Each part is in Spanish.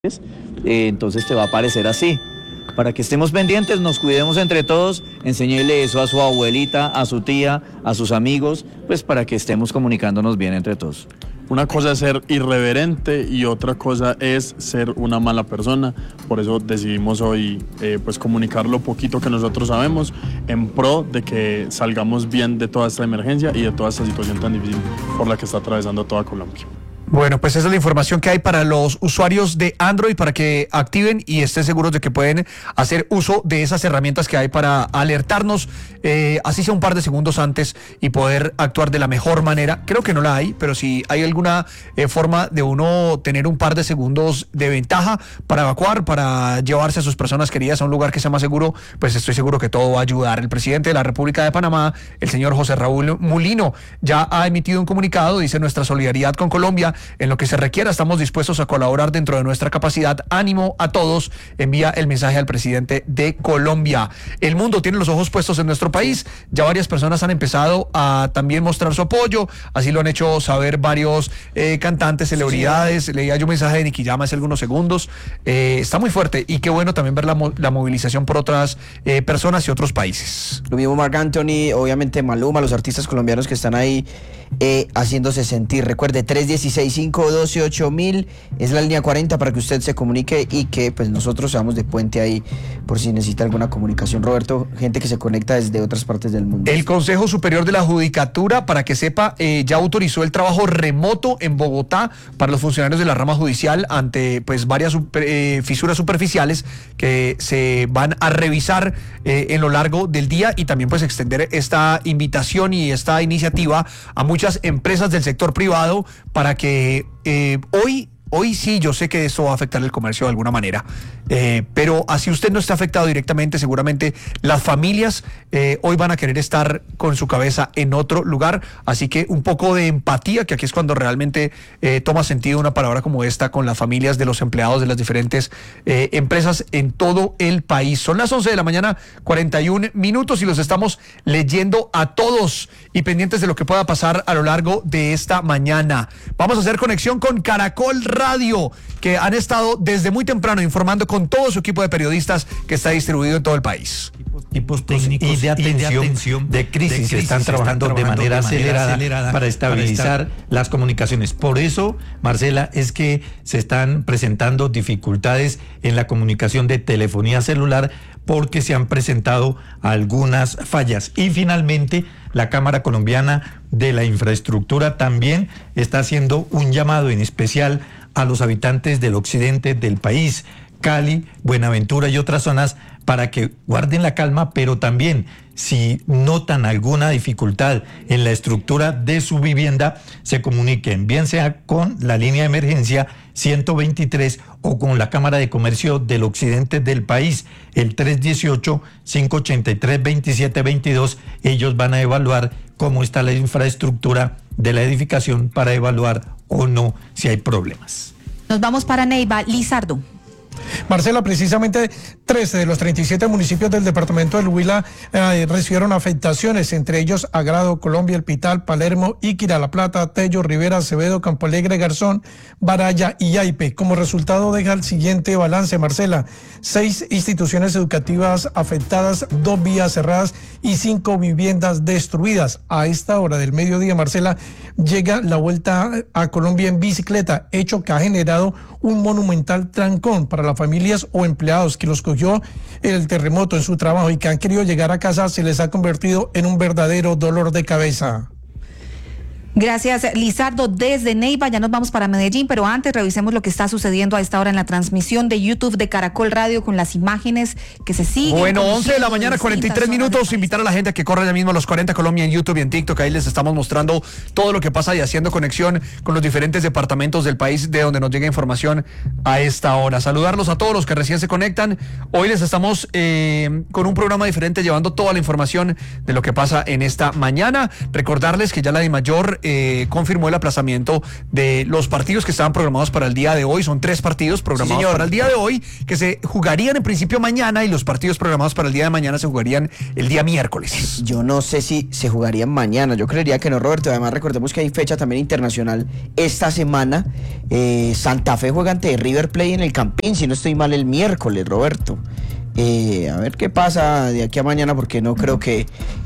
Entonces te va a aparecer así. Para que estemos pendientes, nos cuidemos entre todos, enséñele eso a su abuelita, a su tía, a sus amigos, pues para que estemos comunicándonos bien entre todos. Una cosa es ser irreverente y otra cosa es ser una mala persona. Por eso decidimos hoy pues comunicar lo poquito que nosotros sabemos en pro de que salgamos bien de toda esta emergencia y de toda esta situación tan difícil por la que está atravesando toda Colombia. Bueno, pues esa es la información que hay para los usuarios de Android para que activen y estén seguros de que pueden hacer uso de esas herramientas que hay para alertarnos, así sea un par de segundos antes y poder actuar de la mejor manera. Creo que no la hay, pero si hay alguna forma de uno tener un par de segundos de ventaja para evacuar, para llevarse a sus personas queridas a un lugar que sea más seguro, pues estoy seguro que todo va a ayudar. El presidente de la República de Panamá, el señor José Raúl Mulino, ya ha emitido un comunicado, dice: nuestra solidaridad con Colombia. En lo que se requiera, estamos dispuestos a colaborar dentro de nuestra capacidad. Ánimo a todos, envía el mensaje al presidente de Colombia. El mundo tiene los ojos puestos en nuestro país. Ya varias personas han empezado a también mostrar su apoyo. Así lo han hecho saber varios cantantes, celebridades. Sí. Leía yo un mensaje de Nicky Jam hace algunos segundos. Está muy fuerte y qué bueno también ver la movilización por otras personas y otros países. Lo mismo Marc Anthony, obviamente Maluma, los artistas colombianos que están ahí haciéndose sentir. Recuerde, 316-512-8000 es la línea 40 para que usted se comunique y que pues nosotros seamos de puente ahí por si necesita alguna comunicación. Roberto, gente que se conecta desde otras partes del mundo. El Consejo Superior de la Judicatura, para que sepa, ya autorizó el trabajo remoto en Bogotá para los funcionarios de la rama judicial ante pues varias fisuras superficiales que se van a revisar en lo largo del día, y también pues extender esta invitación y esta iniciativa a muchas empresas del sector privado para que Hoy sí, yo sé que eso va a afectar el comercio de alguna manera, pero así usted no está afectado directamente, seguramente las familias hoy van a querer estar con su cabeza en otro lugar, así que un poco de empatía, que aquí es cuando realmente toma sentido una palabra como esta con las familias de los empleados de las diferentes empresas en todo el país. Son las 11 de la mañana, 41 minutos, y los estamos leyendo a todos y pendientes de lo que pueda pasar a lo largo de esta mañana. Vamos a hacer conexión con Caracol Radio, que han estado desde muy temprano informando con todo su equipo de periodistas que está distribuido en todo el país. Equipos técnicos y de atención de crisis están trabajando de manera acelerada para estabilizar las comunicaciones. Por eso, Marcela, es que se están presentando dificultades en la comunicación de telefonía celular porque se han presentado algunas fallas. Y finalmente, la Cámara Colombiana de la Infraestructura también está haciendo un llamado en especial a los habitantes del occidente del país, Cali, Buenaventura y otras zonas, para que guarden la calma, pero también si notan alguna dificultad en la estructura de su vivienda, se comuniquen, bien sea con la línea de emergencia 123 o con la Cámara de Comercio del occidente del país, el 318-583-2722. Ellos van a evaluar cómo está la infraestructura de la edificación para evaluar o no si hay problemas. Nos vamos para Neiva. Lizardo. Marcela, precisamente 13 de los 37 municipios del departamento del Huila recibieron afectaciones, entre ellos Agrado, Colombia, El Pital, Palermo, Iquira, La Plata, Tello, Rivera, Acevedo, Campo Alegre, Garzón, Baraya y Yaipe. Como resultado deja el siguiente balance, Marcela: 6 instituciones educativas afectadas, 2 vías cerradas y 5 viviendas destruidas. A esta hora del mediodía, Marcela, llega la vuelta a Colombia en bicicleta, hecho que ha generado un monumental trancón para las familias o empleados que los cogió el terremoto en su trabajo y que han querido llegar a casa. Se les ha convertido en un verdadero dolor de cabeza. Gracias, Lizardo, desde Neiva. Ya nos vamos para Medellín, pero antes revisemos lo que está sucediendo a esta hora en la transmisión de YouTube de Caracol Radio con las imágenes que se siguen. Bueno, 11 de la mañana, 43 minutos. Invitar a la gente a que corra ya mismo a los 40 Colombia en YouTube y en TikTok. Ahí les estamos mostrando todo lo que pasa y haciendo conexión con los diferentes departamentos del país de donde nos llega información a esta hora. Saludarlos a todos los que recién se conectan. Hoy les estamos con un programa diferente, llevando toda la información de lo que pasa en esta mañana. Recordarles que ya la DIMAYOR confirmó el aplazamiento de los partidos que estaban programados para el día de hoy. Son 3 partidos programados para el día de hoy, que se jugarían en principio mañana, y los partidos programados para el día de mañana se jugarían el día miércoles. Yo no sé si se jugarían mañana, yo creería que no, Roberto. Además, recordemos que hay fecha también internacional esta semana. Santa Fe juega ante River Plate en el Campín, si no estoy mal, el miércoles, Roberto. A ver qué pasa de aquí a mañana, porque no creo que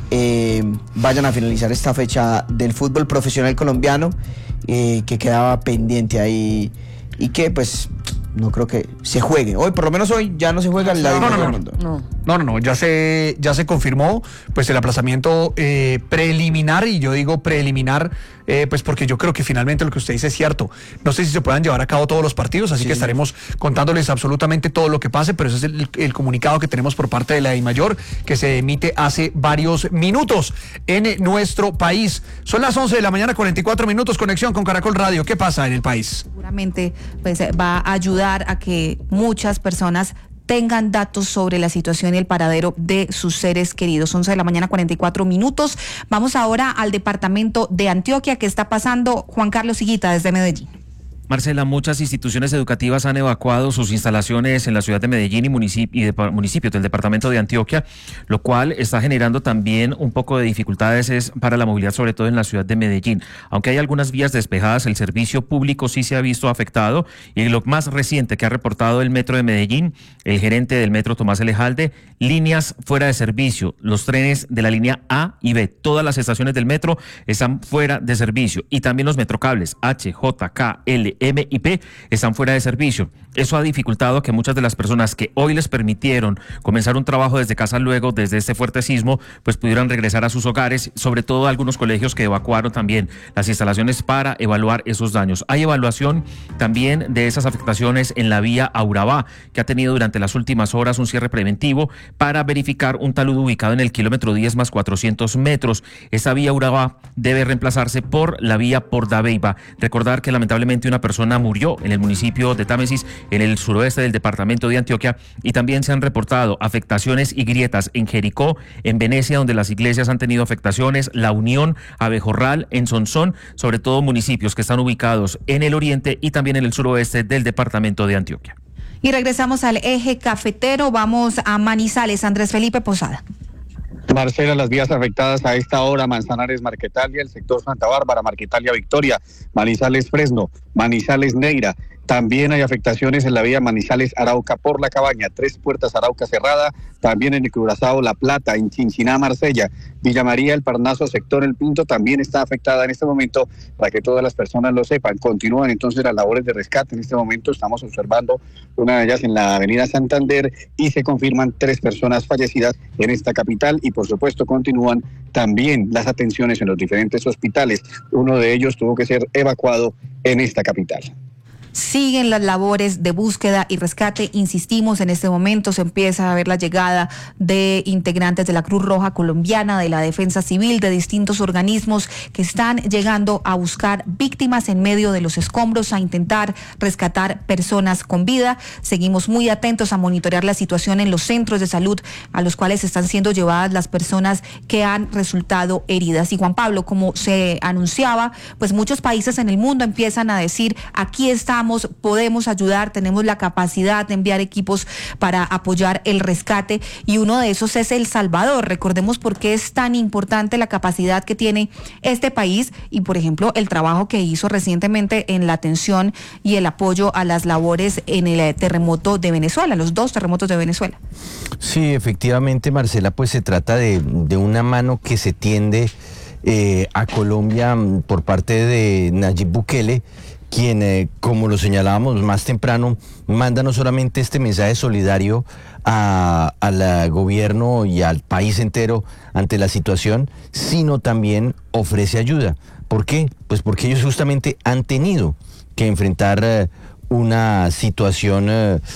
vayan a finalizar esta fecha del fútbol profesional colombiano, que quedaba pendiente ahí, y que pues no creo que se juegue. Hoy, por lo menos hoy, ya no se juega la Copa del Mundo. No, ya se confirmó pues el aplazamiento preliminar, y yo digo preliminar pues porque yo creo que finalmente lo que usted dice es cierto. No sé si se puedan llevar a cabo todos los partidos, así que estaremos contándoles absolutamente todo lo que pase, pero ese es el comunicado que tenemos por parte de la DIMAYOR, que se emite hace varios minutos en nuestro país. Son las 11 de la mañana, 44 minutos, conexión con Caracol Radio. ¿Qué pasa en el país? Seguramente pues, va a ayudar a que muchas personas tengan datos sobre la situación y el paradero de sus seres queridos. 11 de la mañana, 44 minutos. Vamos ahora al departamento de Antioquia. ¿Qué está pasando? Juan Carlos Higuita, desde Medellín. Marcela, muchas instituciones educativas han evacuado sus instalaciones en la ciudad de Medellín y municipios del departamento de Antioquia, lo cual está generando también un poco de dificultades para la movilidad, sobre todo en la ciudad de Medellín. Aunque hay algunas vías despejadas, el servicio público sí se ha visto afectado, y lo más reciente que ha reportado el Metro de Medellín, el gerente del Metro, Tomás Elejalde, líneas fuera de servicio. Los trenes de la línea A y B, todas las estaciones del metro están fuera de servicio, y también los metrocables H, J, K, L, M y P están fuera de servicio. Eso ha dificultado que muchas de las personas que hoy les permitieron comenzar un trabajo desde casa luego, desde este fuerte sismo, pues pudieran regresar a sus hogares, sobre todo algunos colegios que evacuaron también las instalaciones para evaluar esos daños. Hay evaluación también de esas afectaciones en la vía a Urabá, que ha tenido durante las últimas horas un cierre preventivo para verificar un talud ubicado en el kilómetro 10 más 400 metros. Esta vía Urabá debe reemplazarse por la vía Pordabeiba. Recordar que lamentablemente una persona murió en el municipio de Támesis, en el suroeste del departamento de Antioquia, y también se han reportado afectaciones y grietas en Jericó, en Venecia, donde las iglesias han tenido afectaciones, La Unión, Abejorral, en Sonsón, sobre todo municipios que están ubicados en el oriente y también en el suroeste del departamento de Antioquia. Y regresamos al eje cafetero, vamos a Manizales. Andrés Felipe Posada. Marcela, las vías afectadas a esta hora: Manzanares, Marquetalia, el sector Santa Bárbara, Marquetalia, Victoria, Manizales, Fresno, Manizales, Neira. También hay afectaciones en la vía Manizales, Arauca por la Cabaña, 3 Puertas, Arauca cerrada, también en el Curazao, La Plata, en Chinchiná, Marsella, Villa María, El Parnaso, sector El Pinto, también está afectada en este momento, para que todas las personas lo sepan. Continúan entonces las labores de rescate. En este momento estamos observando una de ellas en la avenida Santander, y se confirman 3 personas fallecidas en esta capital, y por supuesto continúan también las atenciones en los diferentes hospitales. Uno de ellos tuvo que ser evacuado en esta capital. Siguen las labores de búsqueda y rescate. Insistimos, en este momento se empieza a ver la llegada de integrantes de la Cruz Roja Colombiana, de la Defensa Civil, de distintos organismos que están llegando a buscar víctimas en medio de los escombros, a intentar rescatar personas con vida. Seguimos muy atentos a monitorear la situación en los centros de salud a los cuales están siendo llevadas las personas que han resultado heridas. Y Juan Pablo, como se anunciaba, pues muchos países en el mundo empiezan a decir: aquí estamos, podemos ayudar, tenemos la capacidad de enviar equipos para apoyar el rescate, y uno de esos es El Salvador. Recordemos por qué es tan importante la capacidad que tiene este país, y por ejemplo el trabajo que hizo recientemente en la atención y el apoyo a las labores en el terremoto de Venezuela, los 2 terremotos de Venezuela. Sí, efectivamente, Marcela, pues se trata de una mano que se tiende a Colombia por parte de Nayib Bukele, quien, como lo señalábamos más temprano, manda no solamente este mensaje solidario al gobierno y al país entero ante la situación, sino también ofrece ayuda. ¿Por qué? Pues porque ellos justamente han tenido que enfrentar una situación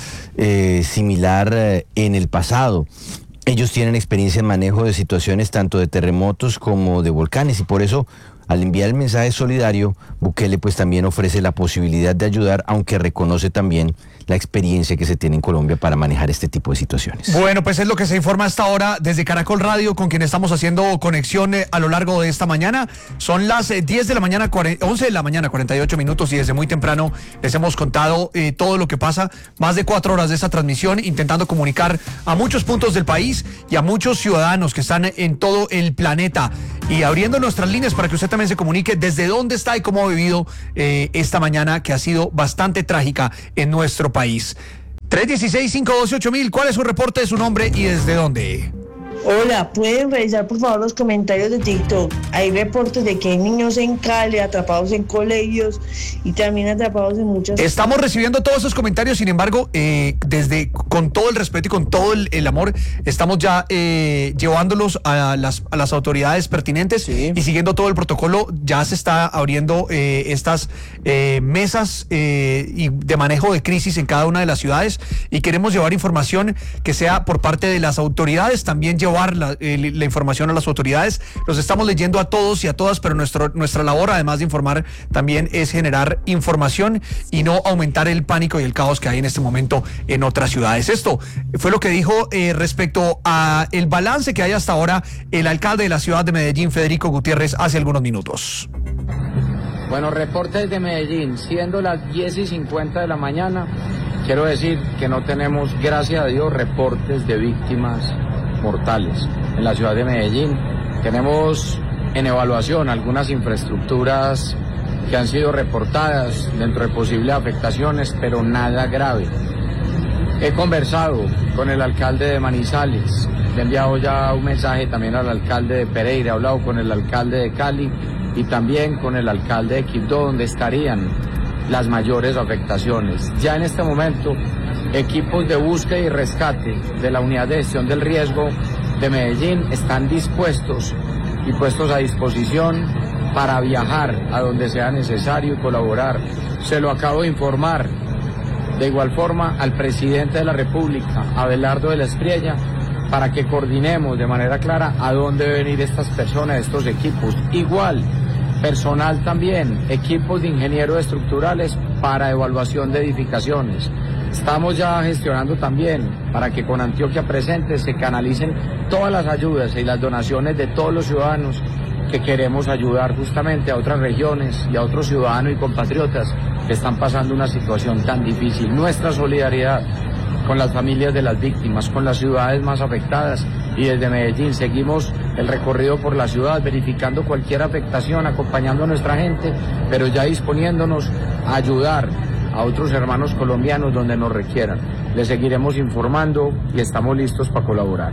similar en el pasado. Ellos tienen experiencia en manejo de situaciones tanto de terremotos como de volcanes, y por eso al enviar el mensaje solidario, Bukele pues también ofrece la posibilidad de ayudar, aunque reconoce también la experiencia que se tiene en Colombia para manejar este tipo de situaciones. Bueno, pues es lo que se informa hasta ahora desde Caracol Radio, con quien estamos haciendo conexión a lo largo de esta mañana. Son las 10 de la mañana, 11 de la mañana, 48 minutos, y desde muy temprano les hemos contado todo lo que pasa. Más de 4 horas de esta transmisión, intentando comunicar a muchos puntos del país y a muchos ciudadanos que están en todo el planeta, y abriendo nuestras líneas para que usted también se comunique desde dónde está y cómo ha vivido esta mañana, que ha sido bastante trágica en nuestro país. 316-512-8000, ¿cuál es su reporte, su nombre y desde dónde? Hola, ¿pueden revisar por favor los comentarios de TikTok? Hay reportes de que hay niños en Cali atrapados en colegios y también atrapados en muchas... Estamos recibiendo todos esos comentarios, sin embargo, con todo el respeto y con todo el amor, estamos ya llevándolos a las autoridades pertinentes, sí, y siguiendo todo el protocolo. Ya se está abriendo estas mesas y de manejo de crisis en cada una de las ciudades, y queremos llevar información que sea por parte de las autoridades, también llevar la información a las autoridades. Los estamos leyendo a todos y a todas, pero nuestra labor, además de informar, también es generar información y no aumentar el pánico y el caos que hay en este momento en otras ciudades. Esto fue lo que dijo respecto a el balance que hay hasta ahora el alcalde de la ciudad de Medellín, Federico Gutiérrez, hace algunos minutos. Bueno, reportes de Medellín, siendo las 10:50 de la mañana, quiero decir que no tenemos, gracias a Dios, reportes de víctimas mortales en la ciudad de Medellín. Tenemos en evaluación algunas infraestructuras que han sido reportadas dentro de posibles afectaciones, pero nada grave. He conversado con el alcalde de Manizales, le he enviado ya un mensaje también al alcalde de Pereira, he hablado con el alcalde de Cali y también con el alcalde de Quibdó, donde estarían las mayores afectaciones. Ya en este momento, equipos de búsqueda y rescate de la Unidad de Gestión del Riesgo de Medellín están dispuestos y puestos a disposición para viajar a donde sea necesario y colaborar. Se lo acabo de informar de igual forma al presidente de la República, Abelardo de la Espriella, para que coordinemos de manera clara a dónde deben ir estas personas, estos equipos. Igual, personal también, equipos de ingenieros estructurales para evaluación de edificaciones. Estamos ya gestionando también para que con Antioquia Presente se canalicen todas las ayudas y las donaciones de todos los ciudadanos que queremos ayudar justamente a otras regiones y a otros ciudadanos y compatriotas que están pasando una situación tan difícil. Nuestra solidaridad con las familias de las víctimas, con las ciudades más afectadas, y desde Medellín seguimos el recorrido por la ciudad, verificando cualquier afectación, acompañando a nuestra gente, pero ya disponiéndonos a ayudar a otros hermanos colombianos donde nos requieran. Les seguiremos informando y estamos listos para colaborar.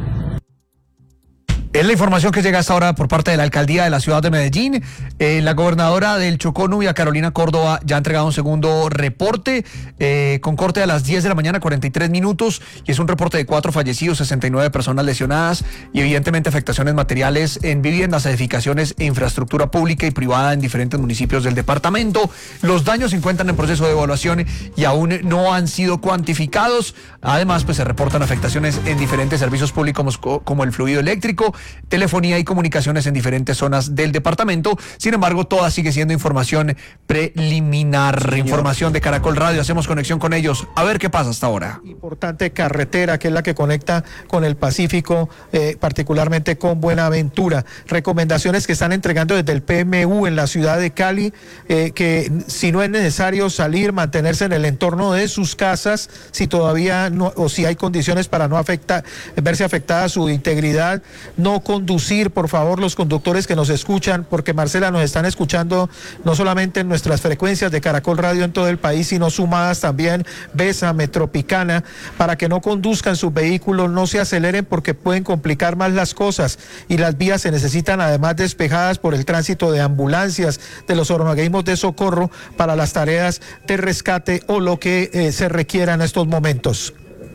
Es la información que llega hasta ahora por parte de la alcaldía de la ciudad de Medellín. La gobernadora del Chocó, Nubia Carolina Córdoba, ya ha entregado un segundo reporte con corte a las 10 de la mañana, 43 minutos, y es un reporte de 4 fallecidos, 69 personas lesionadas y evidentemente afectaciones materiales en viviendas, edificaciones e infraestructura pública y privada en diferentes municipios del departamento. Los daños se encuentran en proceso de evaluación y aún no han sido cuantificados. Además, pues se reportan afectaciones en diferentes servicios públicos como el fluido eléctrico, telefonía y comunicaciones en diferentes zonas del departamento. Sin embargo, toda sigue siendo información preliminar. Sí, información de Caracol Radio, hacemos conexión con ellos a ver qué pasa hasta ahora. Importante carretera, que es la que conecta con el Pacífico, particularmente con Buenaventura. Recomendaciones que están entregando desde el PMU en la ciudad de Cali, que si no es necesario salir, mantenerse en el entorno de sus casas, si todavía no, o si hay condiciones para no verse afectada su integridad. No conducir, por favor, los conductores que nos escuchan, porque Marcela, nos están escuchando no solamente en nuestras frecuencias de Caracol Radio en todo el país, sino sumadas también Besa, Metropicana, para que no conduzcan sus vehículos, no se aceleren porque pueden complicar más las cosas, y las vías se necesitan además despejadas por el tránsito de ambulancias, de los organismos de socorro para las tareas de rescate o lo que se requiera en estos momentos.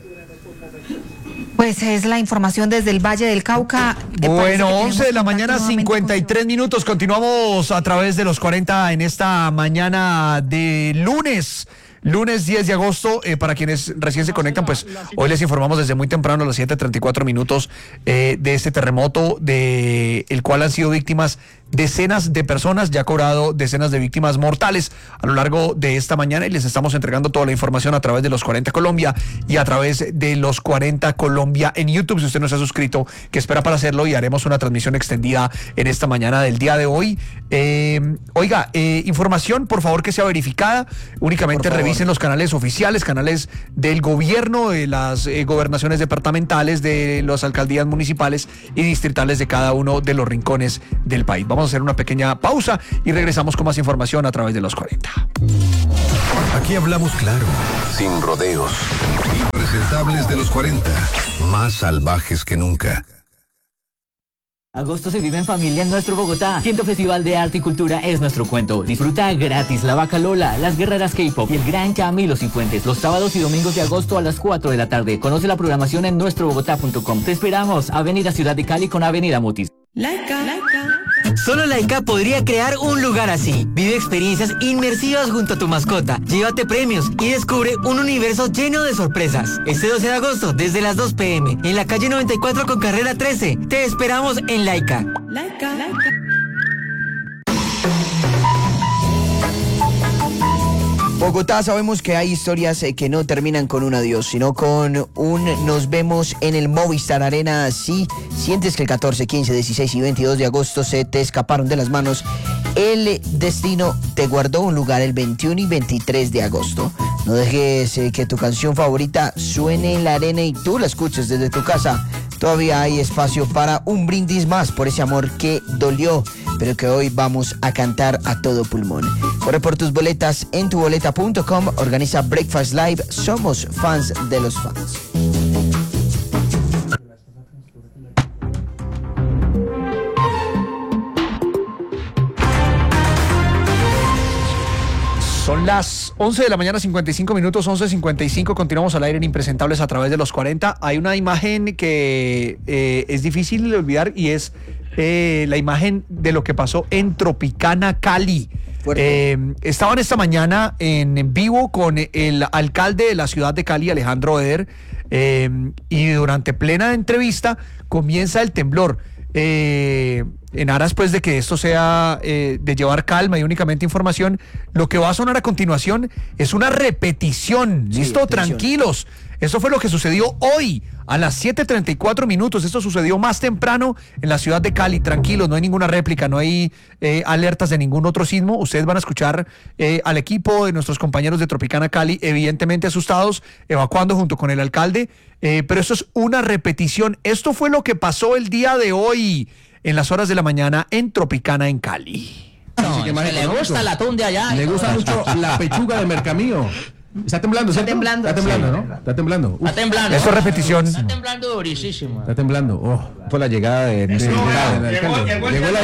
Pues es la información desde el Valle del Cauca. Bueno, 11 de la mañana, 53 minutos. Continuamos a través de los 40 en esta mañana de lunes. lunes 10 de agosto. Para quienes recién se conectan, pues hoy les informamos desde muy temprano, a las 7:34 minutos, de este terremoto, de el cual han sido víctimas decenas de personas, ya ha cobrado decenas de víctimas mortales a lo largo de esta mañana, y les estamos entregando toda la información a través de Los 40 Colombia y a través de Los 40 Colombia en YouTube. Si usted no se ha suscrito, que espera para hacerlo, y haremos una transmisión extendida en esta mañana del día de hoy. Información, por favor, que sea verificada. Únicamente revisen los canales oficiales, canales del gobierno, de las gobernaciones departamentales, de las alcaldías municipales y distritales de cada uno de los rincones del país. Vamos a hacer una pequeña pausa y regresamos con más información a través de Los 40. Aquí hablamos claro, sin rodeos. Impresentables de Los 40, más salvajes que nunca. Agosto se vive en familia en nuestro Bogotá. 5º Festival de Arte y Cultura es nuestro cuento. Disfruta gratis la Vaca Lola, las guerreras K-pop y el Gran Camilo Cifuentes los sábados y domingos de agosto a las 4 de la tarde. Conoce la programación en nuestrobogotá.com. Te esperamos. Avenida Ciudad de Cali con Avenida Mutis. Solo Laika podría crear un lugar así. Vive experiencias inmersivas junto a tu mascota. Llévate premios y descubre un universo lleno de sorpresas. Este 12 de agosto, desde las 2 p.m. en la calle 94 con carrera 13. Te esperamos en Laika. Bogotá, sabemos que hay historias que no terminan con un adiós, sino con un nos vemos en el Movistar Arena. Si sientes que el 14, 15, 16 y 22 de agosto se te escaparon de las manos, el destino te guardó un lugar el 21 y 23 de agosto. No dejes que tu canción favorita suene en la arena y tú la escuches desde tu casa. Todavía hay espacio para un brindis más por ese amor que dolió, pero que hoy vamos a cantar a todo pulmón. Corre por tus boletas en tuboleta.com. Organiza Breakfast Live. Somos fans de los fans. Son las 11 de la mañana, 55 minutos, 11:55. Continuamos al aire en Impresentables a través de Los 40. Hay una imagen que es difícil de olvidar, y es la imagen de lo que pasó en Tropicana, Cali. Estaban esta mañana en vivo con el alcalde de la ciudad de Cali, Alejandro Eder, y durante plena entrevista comienza el temblor. En aras pues de que esto sea de llevar calma y únicamente información, lo que va a sonar a continuación es una repetición. ¿Listo? Tranquilos. Esto fue lo que sucedió hoy a las 7:34 minutos. Esto sucedió más temprano en la ciudad de Cali. Tranquilos, no hay ninguna réplica, no hay alertas de ningún otro sismo. Ustedes van a escuchar al equipo de nuestros compañeros de Tropicana Cali, evidentemente asustados, evacuando junto con el alcalde. Pero esto es una repetición. Esto fue lo que pasó el día de hoy, en las horas de la mañana, en Tropicana, en Cali. No, le gusta el atún de allá. Le gusta mucho la pechuga de Mercamío. Está temblando, ¿cierto? Está temblando, ¿no? Está temblando. Está temblando. Eso es repetición. Está temblando durísimo. Está temblando. Por la llegada de nuestro invitado. Llegó la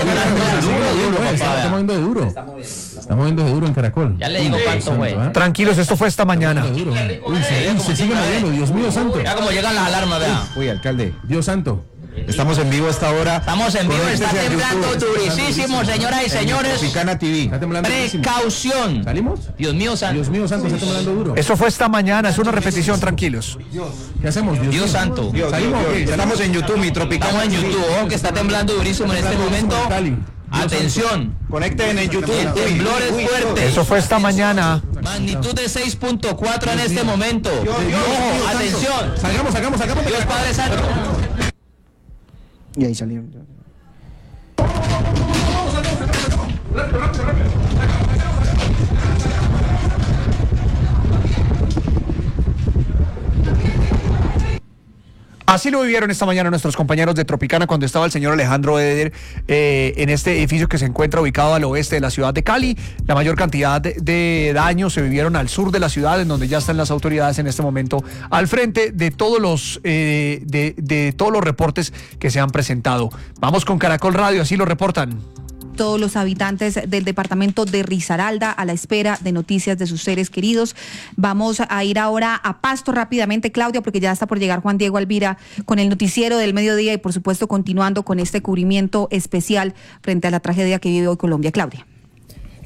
está moviendo de duro. Está moviendo de duro en Caracol. Ya le digo cuánto, güey. Tranquilos, esto fue esta mañana. Uy, se sigue moviendo, Dios mío santo. Ya como llegan las alarmas, vea. Uy, alcalde. Dios santo. Estamos en vivo a esta hora. Estamos en vivo, está temblando durísimo, señoras y señores. Tropicana TV. Está temblando. Precaución. ¿Salimos? Dios mío santo. Dios mío santo, está temblando duro. Eso fue esta mañana, es una repetición, tranquilos. ¿Qué hacemos? Dios santo. ¿Salimos? Estamos en YouTube, mi Tropicana. Estamos en YouTube, ojo que está temblando durísimo en este momento. Atención. Conecten en YouTube. Temblores fuertes. Eso fue esta mañana. Magnitud de 6.4 en este momento. Ojo, atención. Salgamos. Dios Padre Santo. Y ahí salieron. Así lo vivieron esta mañana nuestros compañeros de Tropicana cuando estaba el señor Alejandro Eder en este edificio que se encuentra ubicado al oeste de la ciudad de Cali. La mayor cantidad de daños se vivieron al sur de la ciudad, en donde ya están las autoridades en este momento al frente de todos los de todos los reportes que se han presentado. Vamos con Caracol Radio, así lo reportan. Todos los habitantes del departamento de Risaralda a la espera de noticias de sus seres queridos. Vamos a ir ahora a Pasto rápidamente, Claudia, porque ya está por llegar Juan Diego Alvira con el noticiero del mediodía y por supuesto continuando con este cubrimiento especial frente a la tragedia que vive hoy Colombia. Claudia.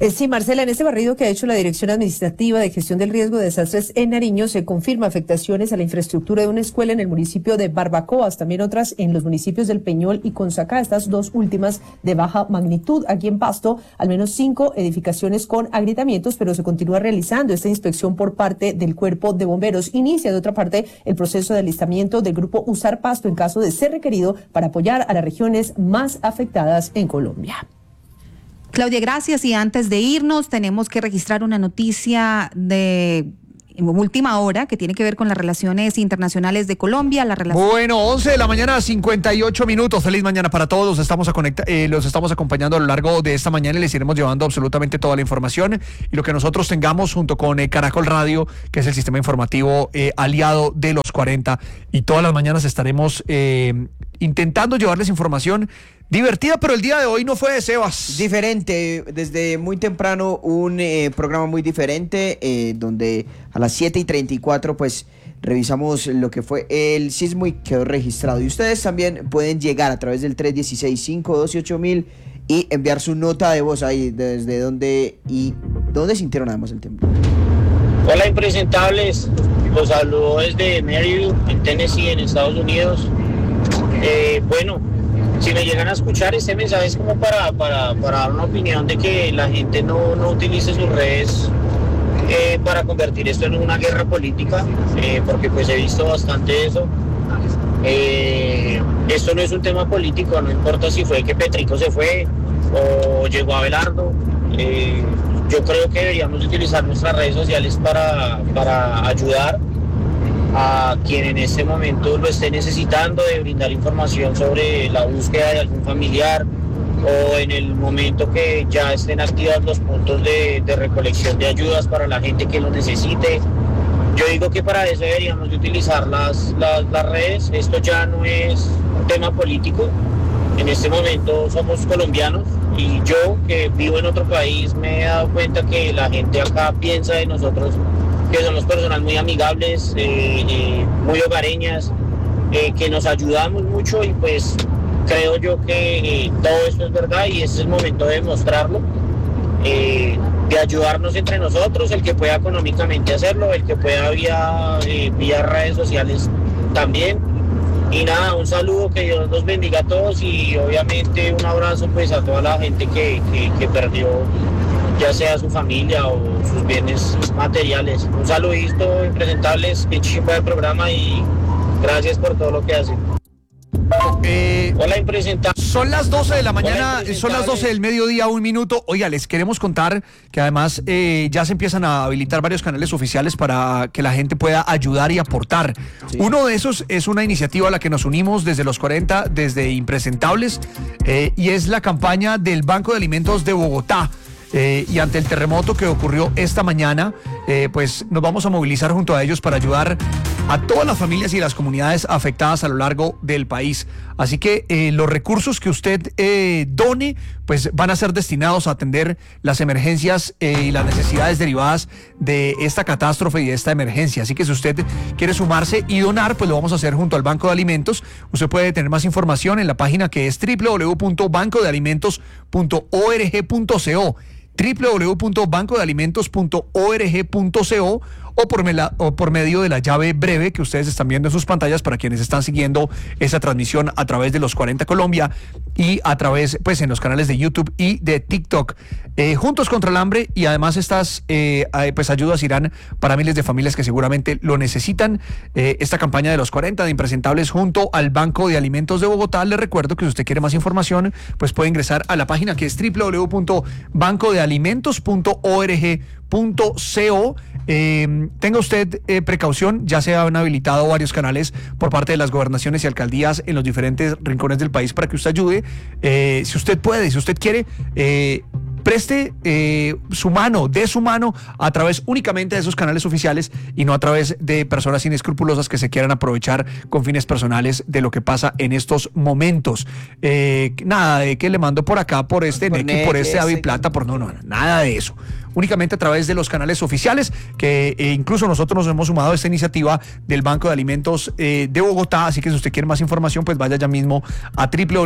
Sí, Marcela, en este barrido que ha hecho la Dirección Administrativa de Gestión del Riesgo de Desastres en Nariño se confirma afectaciones a la infraestructura de una escuela en el municipio de Barbacoas, también otras en los municipios del Peñol y Consacá, estas dos últimas de baja magnitud. Aquí en Pasto, al menos 5 edificaciones con agrietamientos, pero se continúa realizando esta inspección por parte del Cuerpo de Bomberos. Inicia, de otra parte, el proceso de alistamiento del grupo Usar Pasto en caso de ser requerido para apoyar a las regiones más afectadas en Colombia. Claudia, gracias. Y antes de irnos, tenemos que registrar una noticia de última hora que tiene que ver con las relaciones internacionales de Colombia. Bueno, 11 de la mañana, 58 minutos. Feliz mañana para todos. Los estamos acompañando a lo largo de esta mañana y les iremos llevando absolutamente toda la información y lo que nosotros tengamos junto con Caracol Radio, que es el sistema informativo aliado de los 40. Y todas las mañanas estaremos intentando llevarles información divertida, pero el día de hoy no fue de Sebas. Diferente, desde muy temprano un programa muy diferente, donde a las 7:34 pues revisamos lo que fue el sismo y quedó registrado. Y ustedes también pueden llegar a través del 316-512-8000 y enviar su nota de voz ahí, desde dónde sintieron además el temblor. Hola impresentables, los saludo desde Maryville, en Tennessee, en Estados Unidos. Bueno, si me llegan a escuchar, este mensaje es como para dar una opinión de que la gente no utilice sus redes para convertir esto en una guerra política, porque pues he visto bastante eso. Esto no es un tema político, no importa si fue que Petrico se fue o llegó Abelardo. Yo creo que deberíamos utilizar nuestras redes sociales para ayudar a quien en este momento lo esté necesitando, de brindar información sobre la búsqueda de algún familiar o en el momento que ya estén activos los puntos de recolección de ayudas para la gente que lo necesite. Yo digo que para eso deberíamos de utilizar las redes. Esto ya no es un tema político. En este momento somos colombianos y yo, que vivo en otro país, me he dado cuenta que la gente acá piensa de nosotros que somos personas muy amigables, muy hogareñas, que nos ayudamos mucho y pues creo yo que todo esto es verdad y este es el momento de demostrarlo, de ayudarnos entre nosotros, el que pueda económicamente hacerlo, el que pueda vía redes sociales también. Y nada, un saludo, que Dios los bendiga a todos y obviamente un abrazo pues a toda la gente que perdió ya sea su familia o sus bienes materiales. Un saludito, impresentables, qué chimba de programa y gracias por todo lo que hacen. Hola, impresentables. Son las 12 de la mañana, son las 12 del mediodía, 1 minuto. Oiga, les queremos contar que además ya se empiezan a habilitar varios canales oficiales para que la gente pueda ayudar y aportar. Sí. Uno de esos es una iniciativa a la que nos unimos desde los 40, desde Impresentables, y es la campaña del Banco de Alimentos de Bogotá. Y ante el terremoto que ocurrió esta mañana, pues nos vamos a movilizar junto a ellos para ayudar a todas las familias y las comunidades afectadas a lo largo del país. Así que los recursos que usted done, pues van a ser destinados a atender las emergencias y las necesidades derivadas de esta catástrofe y de esta emergencia. Así que si usted quiere sumarse y donar, pues lo vamos a hacer junto al Banco de Alimentos. Usted puede tener más información en la página que es www.bancodealimentos.org.co www.bancodealimentos.org.co o por medio de la llave breve que ustedes están viendo en sus pantallas para quienes están siguiendo esa transmisión a través de los 40 Colombia y a través, pues, en los canales de YouTube y de TikTok. Juntos contra el hambre, y además estas pues ayudas irán para miles de familias que seguramente lo necesitan. Esta campaña de los 40 de Impresentables junto al Banco de Alimentos de Bogotá. Les recuerdo que si usted quiere más información, pues puede ingresar a la página que es www.bancodealimentos.org.co. Tenga usted precaución, ya se han habilitado varios canales por parte de las gobernaciones y alcaldías en los diferentes rincones del país para que usted ayude. Si usted puede, si usted quiere, preste su mano, dé su mano a través únicamente de esos canales oficiales y no a través de personas inescrupulosas que se quieran aprovechar con fines personales de lo que pasa en estos momentos. Nada de que le mando por acá, por este NEC, por este Aviplata, por no, nada de eso. únicamente a través de los canales oficiales, que incluso nosotros nos hemos sumado a esta iniciativa del Banco de Alimentos de Bogotá, así que si usted quiere más información, pues vaya ya mismo a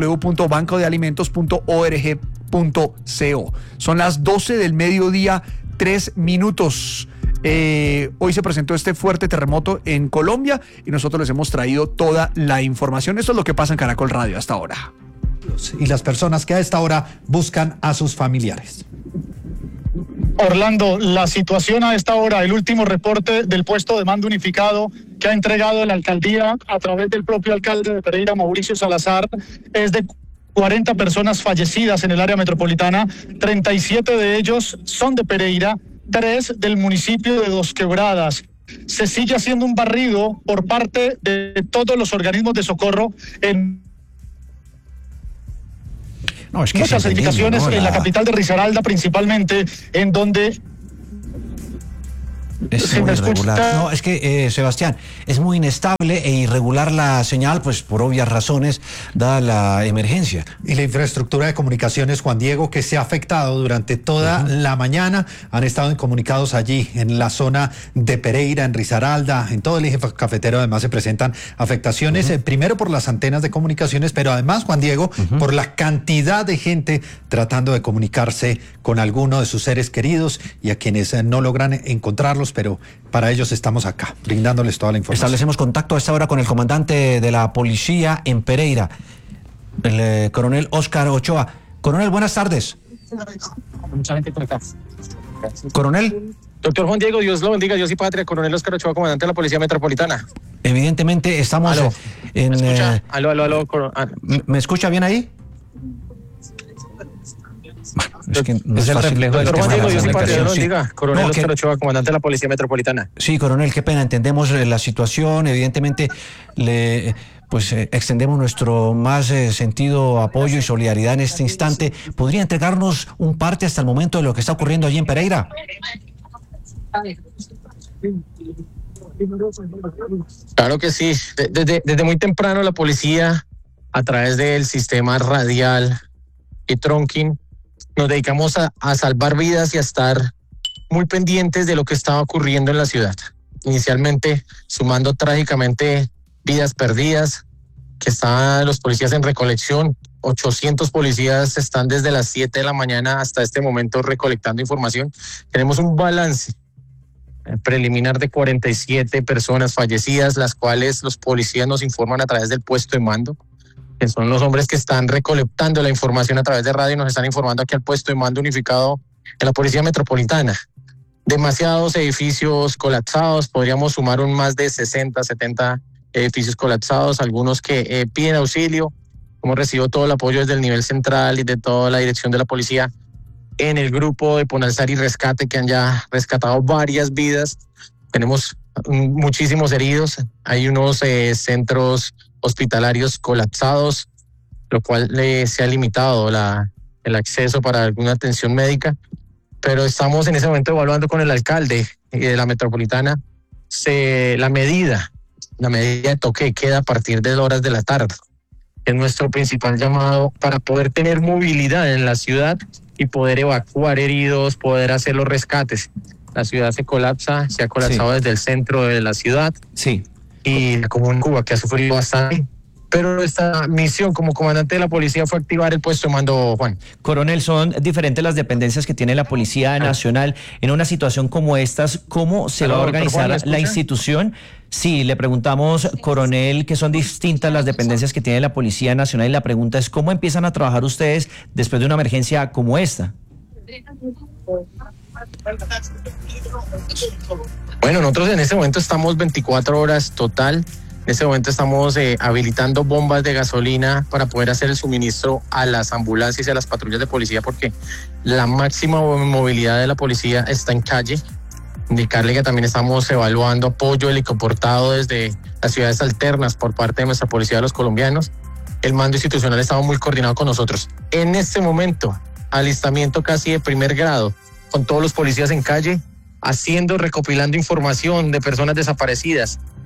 www.bancodealimentos.org.co. Son las 12 del mediodía, 3 minutos. Hoy se presentó este fuerte terremoto en Colombia y nosotros les hemos traído toda la información. Esto es lo que pasa en Caracol Radio hasta ahora. Y las personas que a esta hora buscan a sus familiares. Orlando, la situación a esta hora, el último reporte del puesto de mando unificado que ha entregado la alcaldía a través del propio alcalde de Pereira, Mauricio Salazar, es de 40 personas fallecidas en el área metropolitana, 37 de ellos son de Pereira, 3 del municipio de Dos Quebradas. Se sigue haciendo un barrido por parte de todos los organismos de socorro en muchas edificaciones, ¿no? En la capital de Risaralda principalmente, en donde es muy irregular. No, es que, Sebastián, es muy inestable e irregular la señal, pues por obvias razones, dada la emergencia. Y la infraestructura de comunicaciones, Juan Diego, que se ha afectado durante toda la mañana. Han estado incomunicados allí, en la zona de Pereira, en Risaralda, en todo el eje cafetero. Además se presentan afectaciones, primero por las antenas de comunicaciones, pero además, Juan Diego, por la cantidad de gente tratando de comunicarse con alguno de sus seres queridos y a quienes no logran encontrarlos, pero para ellos estamos acá, brindándoles toda la información. Establecemos contacto a esta hora con el comandante de la policía en Pereira, el coronel Oscar Ochoa. Coronel, buenas tardes. Mucha gente por acá. Coronel. Doctor Juan Diego, Dios lo bendiga, Dios y patria. Coronel Oscar Ochoa, comandante de la Policía Metropolitana. Evidentemente estamos en... ¿Me escucha? Aló. ¿Me escucha bien ahí? Es que no es el reflejo del tema de la Dios y patria, comunicación. diga. Coronel Oscar Ochoa, comandante de la Policía Metropolitana. Sí, coronel, qué pena, entendemos la situación, evidentemente le extendemos nuestro más sentido apoyo y solidaridad en este instante. ¿Podría entregarnos un parte hasta el momento de lo que está ocurriendo allí en Pereira? Claro que sí. Desde muy temprano la policía, a través del sistema radial y trunking, nos dedicamos a salvar vidas y a estar muy pendientes de lo que estaba ocurriendo en la ciudad. Inicialmente sumando trágicamente vidas perdidas, que estaban los policías en recolección. 800 policías están desde las 7 de la mañana hasta este momento recolectando información. Tenemos un balance preliminar de 47 personas fallecidas, las cuales los policías nos informan a través del puesto de mando, que son los hombres que están recolectando la información a través de radio y nos están informando aquí al puesto de mando unificado en la Policía Metropolitana. Demasiados edificios colapsados, podríamos sumar un más de 60, 70 edificios colapsados, algunos que piden auxilio. Hemos recibido todo el apoyo desde el nivel central y de toda la dirección de la policía en el grupo de Ponalzar y Rescate, que han ya rescatado varias vidas. Tenemos muchísimos heridos, hay unos centros hospitalarios colapsados, lo cual se ha limitado el acceso para alguna atención médica, pero estamos en ese momento evaluando con el alcalde de la metropolitana la medida de toque de queda a partir de horas de la tarde. Es nuestro principal llamado para poder tener movilidad en la ciudad y poder evacuar heridos, poder hacer los rescates. La ciudad se ha colapsado desde el centro de la ciudad. Sí. Y la Comuna Cuba, que ha sufrido bastante. Pero esta misión como comandante de la policía fue activar el puesto de mando, Juan. Coronel, son diferentes las dependencias que tiene la Policía Nacional. En una situación como estas, ¿cómo se va a organizar la institución? Sí, le preguntamos, coronel, que son distintas las dependencias que tiene la Policía Nacional, y la pregunta es, ¿cómo empiezan a trabajar ustedes después de una emergencia como esta? Bueno, nosotros en este momento estamos 24 horas total. En este momento estamos habilitando bombas de gasolina para poder hacer el suministro a las ambulancias y a las patrullas de policía, porque la máxima movilidad de la policía está en calle. Indicarle que también estamos evaluando apoyo helicoportado desde las ciudades alternas por parte de nuestra policía de los colombianos. El mando institucional estaba muy coordinado con nosotros. En este momento, alistamiento casi de primer grado, con todos los policías en calle, recopilando información de personas desaparecidas,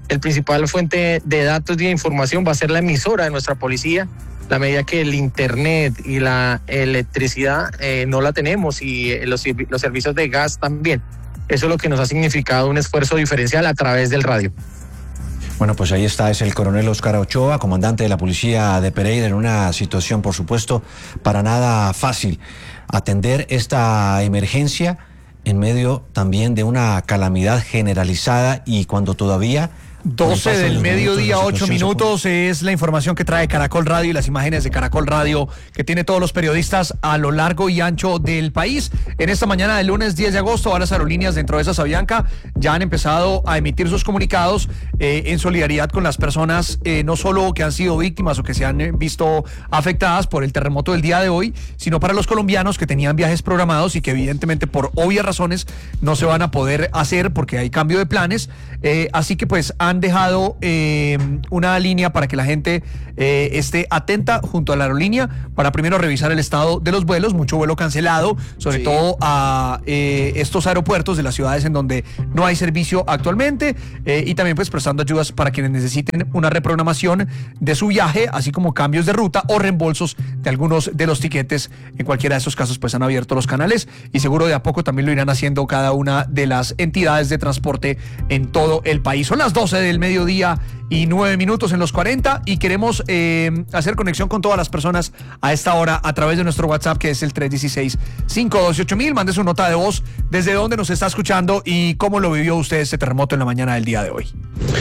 el principal fuente de datos y de información va a ser la emisora de nuestra policía. La medida que el internet y la electricidad no la tenemos y los servicios de gas también. Eso es lo que nos ha significado un esfuerzo diferencial a través del radio. Bueno, pues ahí está, es el coronel Óscar Ochoa, comandante de la policía de Pereira, en una situación, por supuesto, para nada fácil. Atender esta emergencia en medio también de una calamidad generalizada y cuando todavía... 12 del mediodía, 8 minutos, es la información que trae Caracol Radio y las imágenes de Caracol Radio que tiene todos los periodistas a lo largo y ancho del país. En esta mañana del lunes 10 de agosto, las aerolíneas dentro de esa Avianca ya han empezado a emitir sus comunicados en solidaridad con las personas, no solo que han sido víctimas o que se han visto afectadas por el terremoto del día de hoy, sino para los colombianos que tenían viajes programados y que evidentemente por obvias razones no se van a poder hacer porque hay cambio de planes. Así que pues han dejado una línea para que la gente esté atenta junto a la aerolínea para primero revisar el estado de los vuelos, mucho vuelo cancelado, sobre todo a estos aeropuertos de las ciudades en donde no hay servicio actualmente, y también pues prestando ayudas para quienes necesiten una reprogramación de su viaje, así como cambios de ruta o reembolsos de algunos de los tiquetes. En cualquiera de estos casos pues han abierto los canales y seguro de a poco también lo irán haciendo cada una de las entidades de transporte en todo el país. Son las 12 del mediodía y 9 minutos en los 40 y queremos hacer conexión con todas las personas a esta hora a través de nuestro WhatsApp, que es el 316-512-8000. Mande su nota de voz desde dónde nos está escuchando y cómo lo vivió usted este terremoto en la mañana del día de hoy.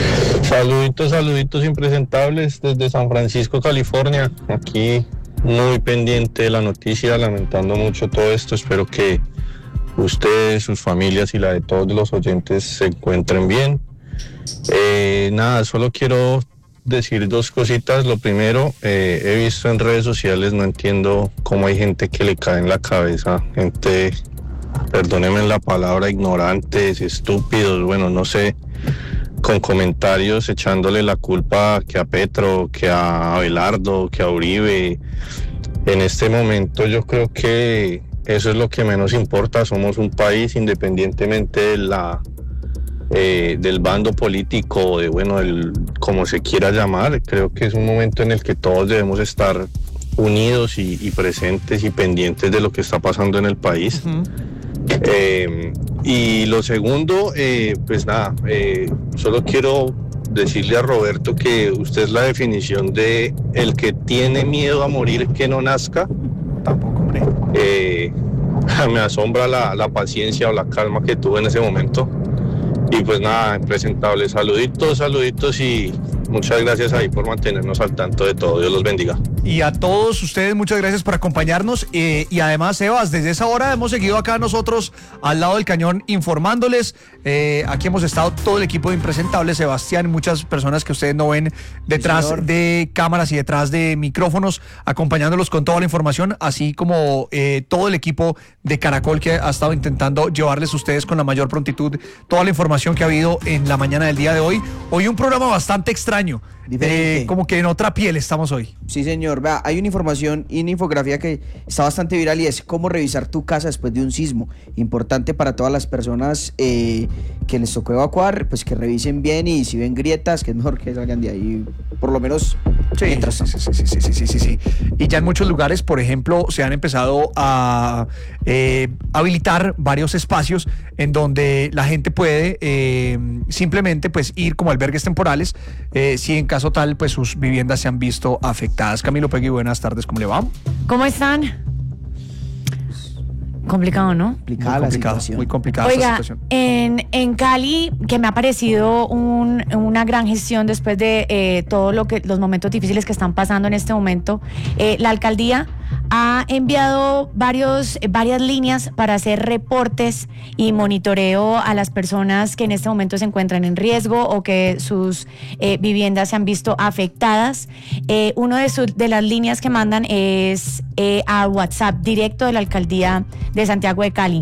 Saluditos impresentables desde San Francisco, California. Aquí muy pendiente de la noticia, lamentando mucho todo esto. Espero que ustedes, sus familias y la de todos los oyentes se encuentren bien. Nada, solo quiero decir dos cositas. Lo primero, he visto en redes sociales, no entiendo cómo hay gente que le cae en la cabeza, gente, perdónenme la palabra, ignorantes, estúpidos, bueno, no sé, con comentarios echándole la culpa que a Petro, que a Abelardo, que a Uribe. En este momento yo creo que eso es lo que menos importa. Somos un país, independientemente de del bando político, como se quiera llamar. Creo que es un momento en el que todos debemos estar unidos y presentes y pendientes de lo que está pasando en el país. Y lo segundo, pues nada, solo quiero decirle a Roberto que usted es la definición de el que tiene miedo a morir que no nazca. Tampoco, hombre. Me asombra la paciencia o la calma que tuve en ese momento. Y pues nada, impresentable. Saluditos y muchas gracias ahí por mantenernos al tanto de todo. Dios los bendiga. Y a todos ustedes, muchas gracias por acompañarnos. Y además, Sebas, desde esa hora hemos seguido acá nosotros al lado del cañón informándoles. Aquí hemos estado todo el equipo de Impresentables, Sebastián, muchas personas que ustedes no ven detrás de cámaras y detrás de micrófonos, acompañándolos con toda la información, así como todo el equipo de Caracol que ha estado intentando llevarles a ustedes con la mayor prontitud toda la información que ha habido en la mañana del día de hoy. Hoy un programa bastante extraño. Como que en otra piel estamos hoy. Sí, señor. Vea, hay una información y una infografía que está bastante viral y es cómo revisar tu casa después de un sismo. Importante para todas las personas que les tocó evacuar, pues que revisen bien y si ven grietas, que es mejor que salgan de ahí, por lo menos mientras tanto. Sí. Y ya en muchos lugares, por ejemplo, se han empezado a habilitar varios espacios en donde la gente puede simplemente pues ir como albergues temporales, si en caso tal pues sus viviendas se han visto afectadas. Camilo Pegui, buenas tardes, ¿cómo le va? ¿Cómo están? Complicado, ¿no? Muy complicada. Oiga, esta situación. En Cali, que me ha parecido una gran gestión después de los momentos difíciles que están pasando en este momento, la alcaldía ha enviado varias líneas para hacer reportes y monitoreo a las personas que en este momento se encuentran en riesgo o que sus viviendas se han visto afectadas. Una de las líneas que mandan es a WhatsApp directo de la alcaldía de Santiago de Cali,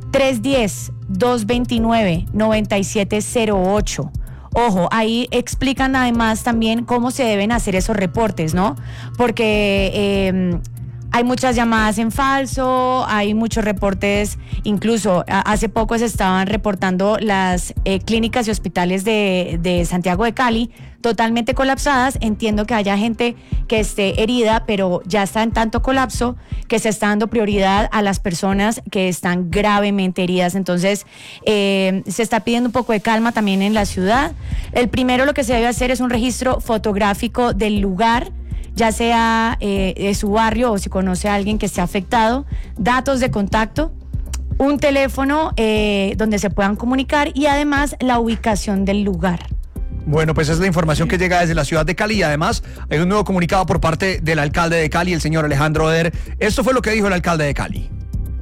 310-229-9708. Ojo, ahí explican además también cómo se deben hacer esos reportes, ¿no? Porque Hay muchas llamadas en falso, hay muchos reportes, incluso hace poco se estaban reportando las clínicas y hospitales de Santiago de Cali totalmente colapsadas. Entiendo que haya gente que esté herida, pero ya está en tanto colapso que se está dando prioridad a las personas que están gravemente heridas. Entonces, se está pidiendo un poco de calma también en la ciudad. El primero, lo que se debe hacer es un registro fotográfico del lugar, ya sea de su barrio o si conoce a alguien que esté afectado, datos de contacto, un teléfono donde se puedan comunicar y además la ubicación del lugar. Bueno, pues es la información que llega desde la ciudad de Cali y además hay un nuevo comunicado por parte del alcalde de Cali, el señor Alejandro Eder. Esto fue lo que dijo el alcalde de Cali.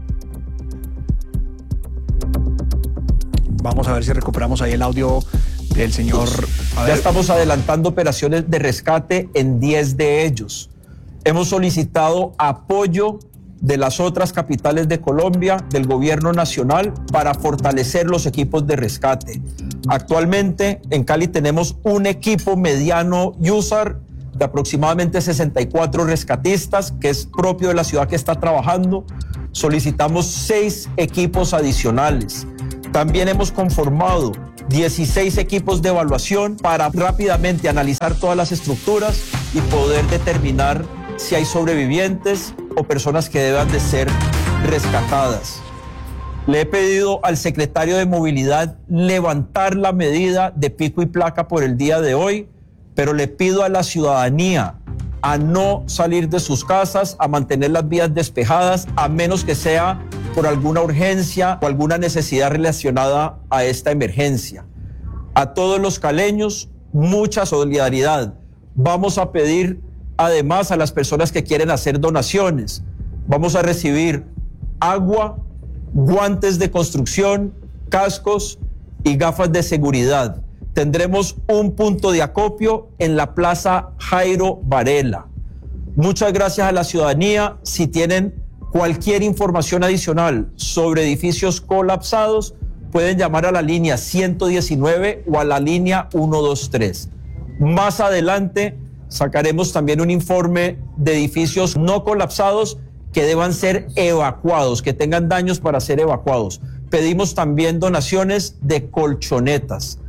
Vamos a ver si recuperamos ahí el audio del señor. Ya estamos adelantando operaciones de rescate en 10 de ellos. Hemos solicitado apoyo de las otras capitales de Colombia, del gobierno nacional, para fortalecer los equipos de rescate. Actualmente en Cali tenemos un equipo mediano user de aproximadamente 64 rescatistas, que es propio de la ciudad que está trabajando. Solicitamos 6 equipos adicionales. También hemos conformado 16 equipos de evaluación para rápidamente analizar todas las estructuras y poder determinar si hay sobrevivientes o personas que deban de ser rescatadas. Le he pedido al secretario de Movilidad levantar la medida de pico y placa por el día de hoy, pero le pido a la ciudadanía a no salir de sus casas, a mantener las vías despejadas, a menos que sea por alguna urgencia o alguna necesidad relacionada a esta emergencia. A todos los caleños, mucha solidaridad. Vamos a pedir además a las personas que quieren hacer donaciones. Vamos a recibir agua, guantes de construcción, cascos y gafas de seguridad. Tendremos un punto de acopio en la Plaza Jairo Varela. Muchas gracias a la ciudadanía. Si tienen cualquier información adicional sobre edificios colapsados, pueden llamar a la línea 119 o a la línea 123. Más adelante sacaremos también un informe de edificios no colapsados que deban ser evacuados, que tengan daños para ser evacuados. Pedimos también donaciones de colchonetas,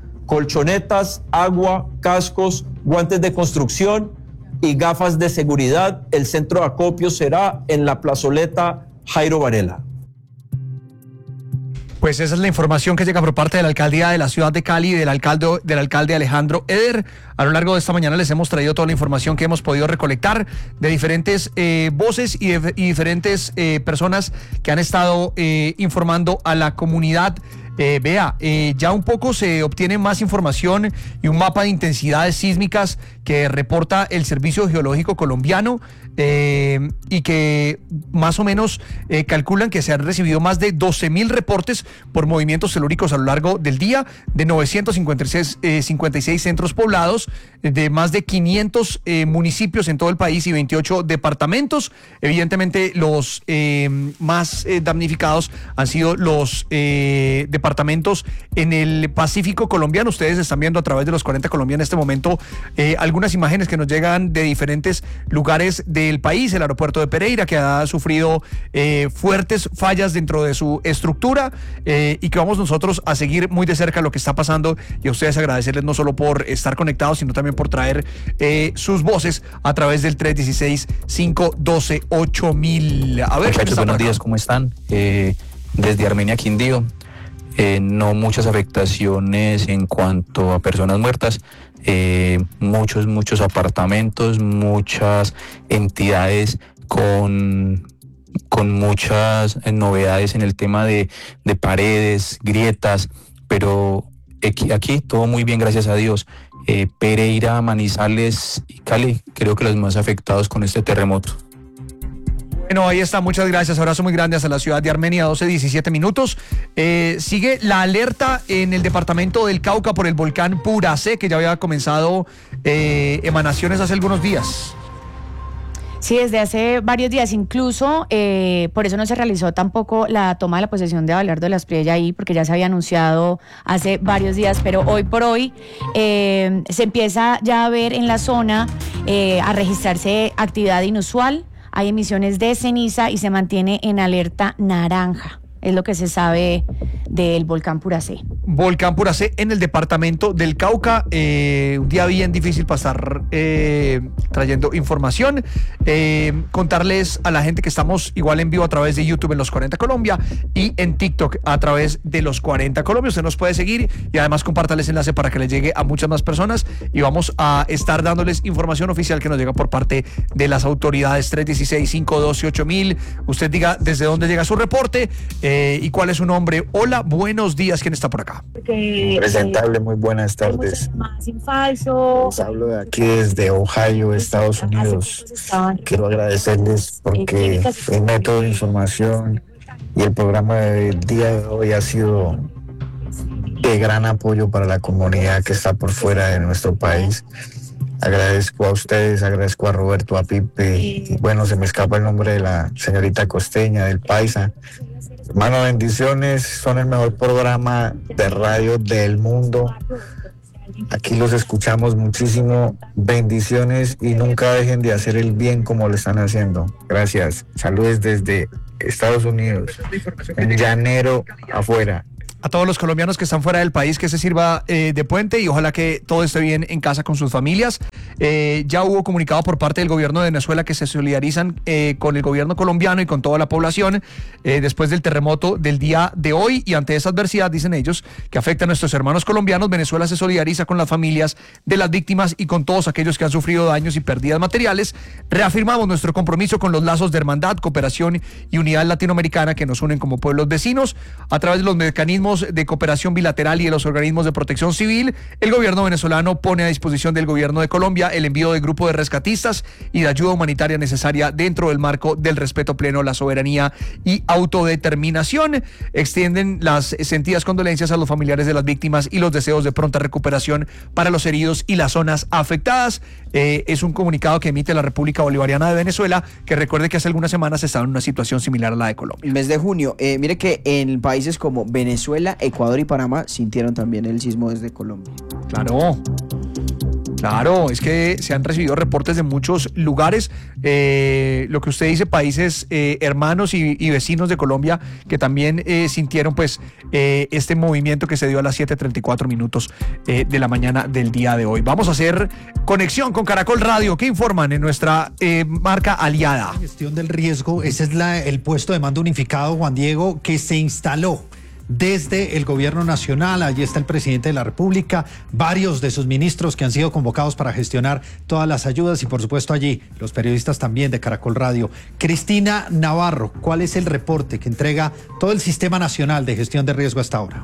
agua, cascos, guantes de construcción y gafas de seguridad. El centro de acopio será en la plazoleta Jairo Varela. Pues esa es la información que llega por parte de la alcaldía de la ciudad de Cali y del alcalde Alejandro Eder. A lo largo de esta mañana les hemos traído toda la información que hemos podido recolectar de diferentes voces y diferentes personas que han estado informando a la comunidad. Ya un poco se obtiene más información y un mapa de intensidades sísmicas que reporta el Servicio Geológico Colombiano y que más o menos calculan que se han recibido más de 12.000 reportes por movimientos telúricos a lo largo del día de 956 centros poblados, de más de 500 municipios en todo el país y 28 departamentos. Evidentemente los más damnificados han sido los departamentos en el Pacífico colombiano. Ustedes están viendo a través de los 40 Colombia en este momento algunas imágenes que nos llegan de diferentes lugares del país. El aeropuerto de Pereira, que ha sufrido fuertes fallas dentro de su estructura y que vamos nosotros a seguir muy de cerca lo que está pasando, y a ustedes agradecerles no solo por estar conectados, sino también por traer sus voces a través del 316-512-8000. A ver, muchachos, buenos días, ¿cómo están? Desde Armenia, Quindío. No muchas afectaciones en cuanto a personas muertas, muchos apartamentos, muchas entidades con muchas novedades en el tema de paredes, grietas, pero aquí todo muy bien, gracias a Dios. Pereira, Manizales y Cali, creo que los más afectados con este terremoto. Bueno, ahí está, muchas gracias, abrazo muy grande hasta la ciudad de Armenia, 12:17 minutos. Sigue la alerta en el departamento del Cauca por el volcán Puracé, que ya había comenzado emanaciones hace algunos días. Sí, desde hace varios días, incluso por eso no se realizó tampoco la toma de la posesión de Abelardo de las Priella ahí, porque ya se había anunciado hace varios días, pero hoy por hoy se empieza ya a ver en la zona, a registrarse actividad inusual. hay emisiones de ceniza y se mantiene en alerta naranja. Es lo que se sabe del volcán Puracé. Volcán Puracé en el departamento del Cauca. Un día bien difícil para estar trayendo información. Contarles a la gente que estamos igual en vivo a través de YouTube en Los 40 Colombia y en TikTok a través de Los 40 Colombia. Usted nos puede seguir y además compártales enlace para que les llegue a muchas más personas y vamos a estar dándoles información oficial que nos llega por parte de las autoridades. 316-512-8000. Usted diga desde dónde llega su reporte y cuál es su nombre. Hola, buenos días. ¿Quién está por acá? Presentable, muy buenas tardes. Les hablo de aquí desde Ohio, Estados Unidos. Quiero agradecerles porque el método de información y el programa del día de hoy ha sido de gran apoyo para la comunidad que está por fuera de nuestro país. Agradezco a ustedes, agradezco a Roberto, a Pipe, y bueno, se me escapa el nombre de la señorita Costeña, del Paisa. Hermano, bendiciones, son el mejor programa de radio del mundo. Aquí los escuchamos muchísimo, bendiciones y nunca dejen de hacer el bien como lo están haciendo. Gracias, saludos desde Estados Unidos, un llanero afuera. A todos los colombianos que están fuera del país, que se sirva de puente y ojalá que todo esté bien en casa con sus familias. Ya hubo comunicado por parte del gobierno de Venezuela que se solidarizan con el gobierno colombiano y con toda la población después del terremoto del día de hoy, y ante esa adversidad, dicen ellos, que afecta a nuestros hermanos colombianos, Venezuela se solidariza con las familias de las víctimas y con todos aquellos que han sufrido daños y pérdidas materiales. Reafirmamos nuestro compromiso con los lazos de hermandad, cooperación y unidad latinoamericana que nos unen como pueblos vecinos a través de los mecanismos de cooperación bilateral y de los organismos de protección civil. El gobierno venezolano pone a disposición del gobierno de Colombia el envío de grupo de rescatistas y de ayuda humanitaria necesaria dentro del marco del respeto pleno a la soberanía y autodeterminación. Extienden las sentidas condolencias a los familiares de las víctimas y los deseos de pronta recuperación para los heridos y las zonas afectadas. Es un comunicado que emite la República Bolivariana de Venezuela, que recuerde que hace algunas semanas estaba en una situación similar a la de Colombia. El mes de junio, mire que en países como Venezuela, Ecuador y Panamá sintieron también el sismo desde Colombia. Claro, es que se han recibido reportes de muchos lugares. Lo que usted dice, países hermanos y vecinos de Colombia que también sintieron pues este movimiento que se dio a las 7:34 minutos de la mañana del día de hoy. Vamos a hacer conexión con Caracol Radio, que informan en nuestra marca aliada. Gestión del riesgo, ese es el puesto de mando unificado, Juan Diego, que se instaló desde el gobierno nacional. Allí está el presidente de la República, varios de sus ministros que han sido convocados para gestionar todas las ayudas y por supuesto allí los periodistas también de Caracol Radio. Cristina Navarro, ¿cuál es el reporte que entrega todo el Sistema Nacional de Gestión de Riesgo hasta ahora?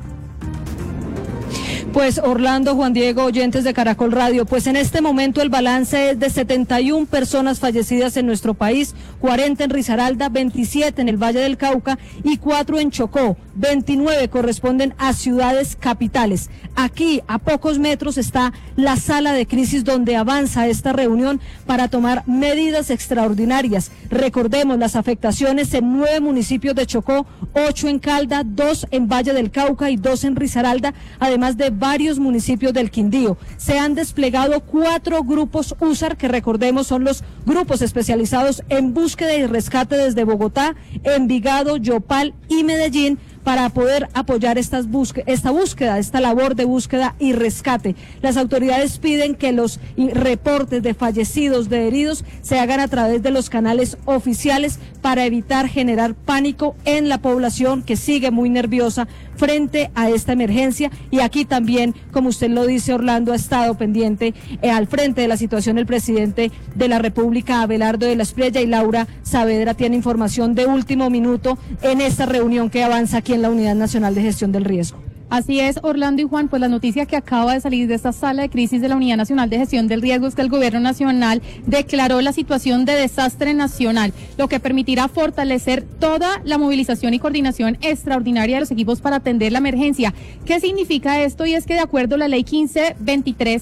Pues Orlando, Juan Diego, oyentes de Caracol Radio, pues en este momento el balance es de 71 personas fallecidas en nuestro país, 40 en Risaralda, 27 en el Valle del Cauca y 4 en Chocó, 29 corresponden a ciudades capitales. Aquí, a pocos metros, está la sala de crisis donde avanza esta reunión para tomar medidas extraordinarias. Recordemos las afectaciones en 9 municipios de Chocó, 8 en Calda, 2 en Valle del Cauca y 2 en Risaralda, además de varios municipios del Quindío. Se han desplegado 4 grupos USAR, que recordemos son los grupos especializados en búsqueda y rescate desde Bogotá, Envigado, Yopal y Medellín, para poder apoyar esta búsqueda, esta labor de búsqueda y rescate. Las autoridades piden que los reportes de fallecidos, de heridos, se hagan a través de los canales oficiales para evitar generar pánico en la población, que sigue muy nerviosa frente a esta emergencia. Y aquí también, como usted lo dice, Orlando, ha estado pendiente al frente de la situación el presidente de la República, Abelardo de la Espriella, y Laura Saavedra tiene información de último minuto en esta reunión que avanza aquí en la Unidad Nacional de Gestión del Riesgo. Así es, Orlando y Juan, pues la noticia que acaba de salir de esta sala de crisis de la Unidad Nacional de Gestión del Riesgo es que el Gobierno Nacional declaró la situación de desastre nacional, lo que permitirá fortalecer toda la movilización y coordinación extraordinaria de los equipos para atender la emergencia. ¿Qué significa esto? Y es que de acuerdo a la Ley 1523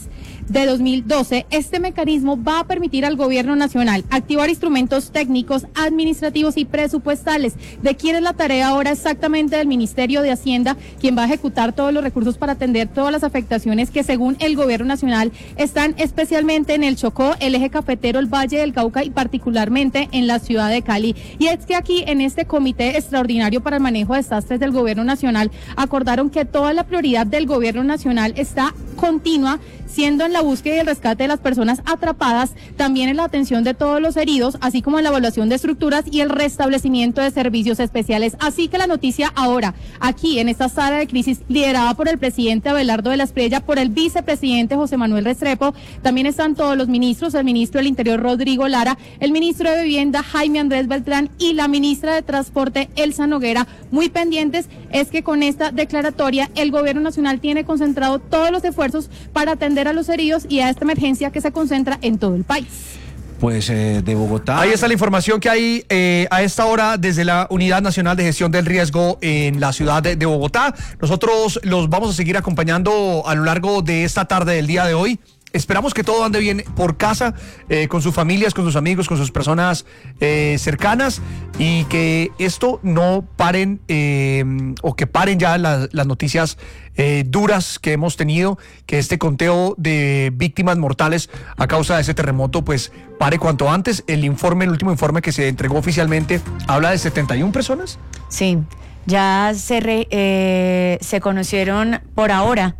de 2012, este mecanismo va a permitir al gobierno nacional activar instrumentos técnicos, administrativos y presupuestales. ¿De quién es la tarea ahora exactamente? Del Ministerio de Hacienda, quien va a ejecutar todos los recursos para atender todas las afectaciones que según el gobierno nacional están especialmente en el Chocó, el eje cafetero, el Valle del Cauca y particularmente en la ciudad de Cali. Y es que aquí en este Comité Extraordinario para el Manejo de Desastres del Gobierno Nacional acordaron que toda la prioridad del Gobierno Nacional está continua, siendo en la búsqueda y el rescate de las personas atrapadas, también en la atención de todos los heridos, así como en la evaluación de estructuras y el restablecimiento de servicios especiales. Así que la noticia ahora, aquí en esta sala de crisis, liderada por el presidente Abelardo de la Espriella, por el vicepresidente José Manuel Restrepo, también están todos los ministros, el ministro del Interior Rodrigo Lara, el ministro de Vivienda Jaime Andrés Beltrán y la ministra de Transporte Elsa Noguera. Muy pendientes es que con esta declaratoria el gobierno nacional tiene concentrado todos los esfuerzos para atender a los heridos y a esta emergencia que se concentra en todo el país. Pues de Bogotá. Ahí está la información que hay a esta hora desde la Unidad Nacional de Gestión del Riesgo en la ciudad de Bogotá. Nosotros los vamos a seguir acompañando a lo largo de esta tarde del día de hoy. Esperamos que todo ande bien por casa, con sus familias, con sus amigos, con sus personas cercanas, y que esto no paren o que paren ya las noticias duras que hemos tenido, que este conteo de víctimas mortales a causa de ese terremoto pues pare cuanto antes. El último informe que se entregó oficialmente habla de 71 personas. Sí, ya se conocieron por ahora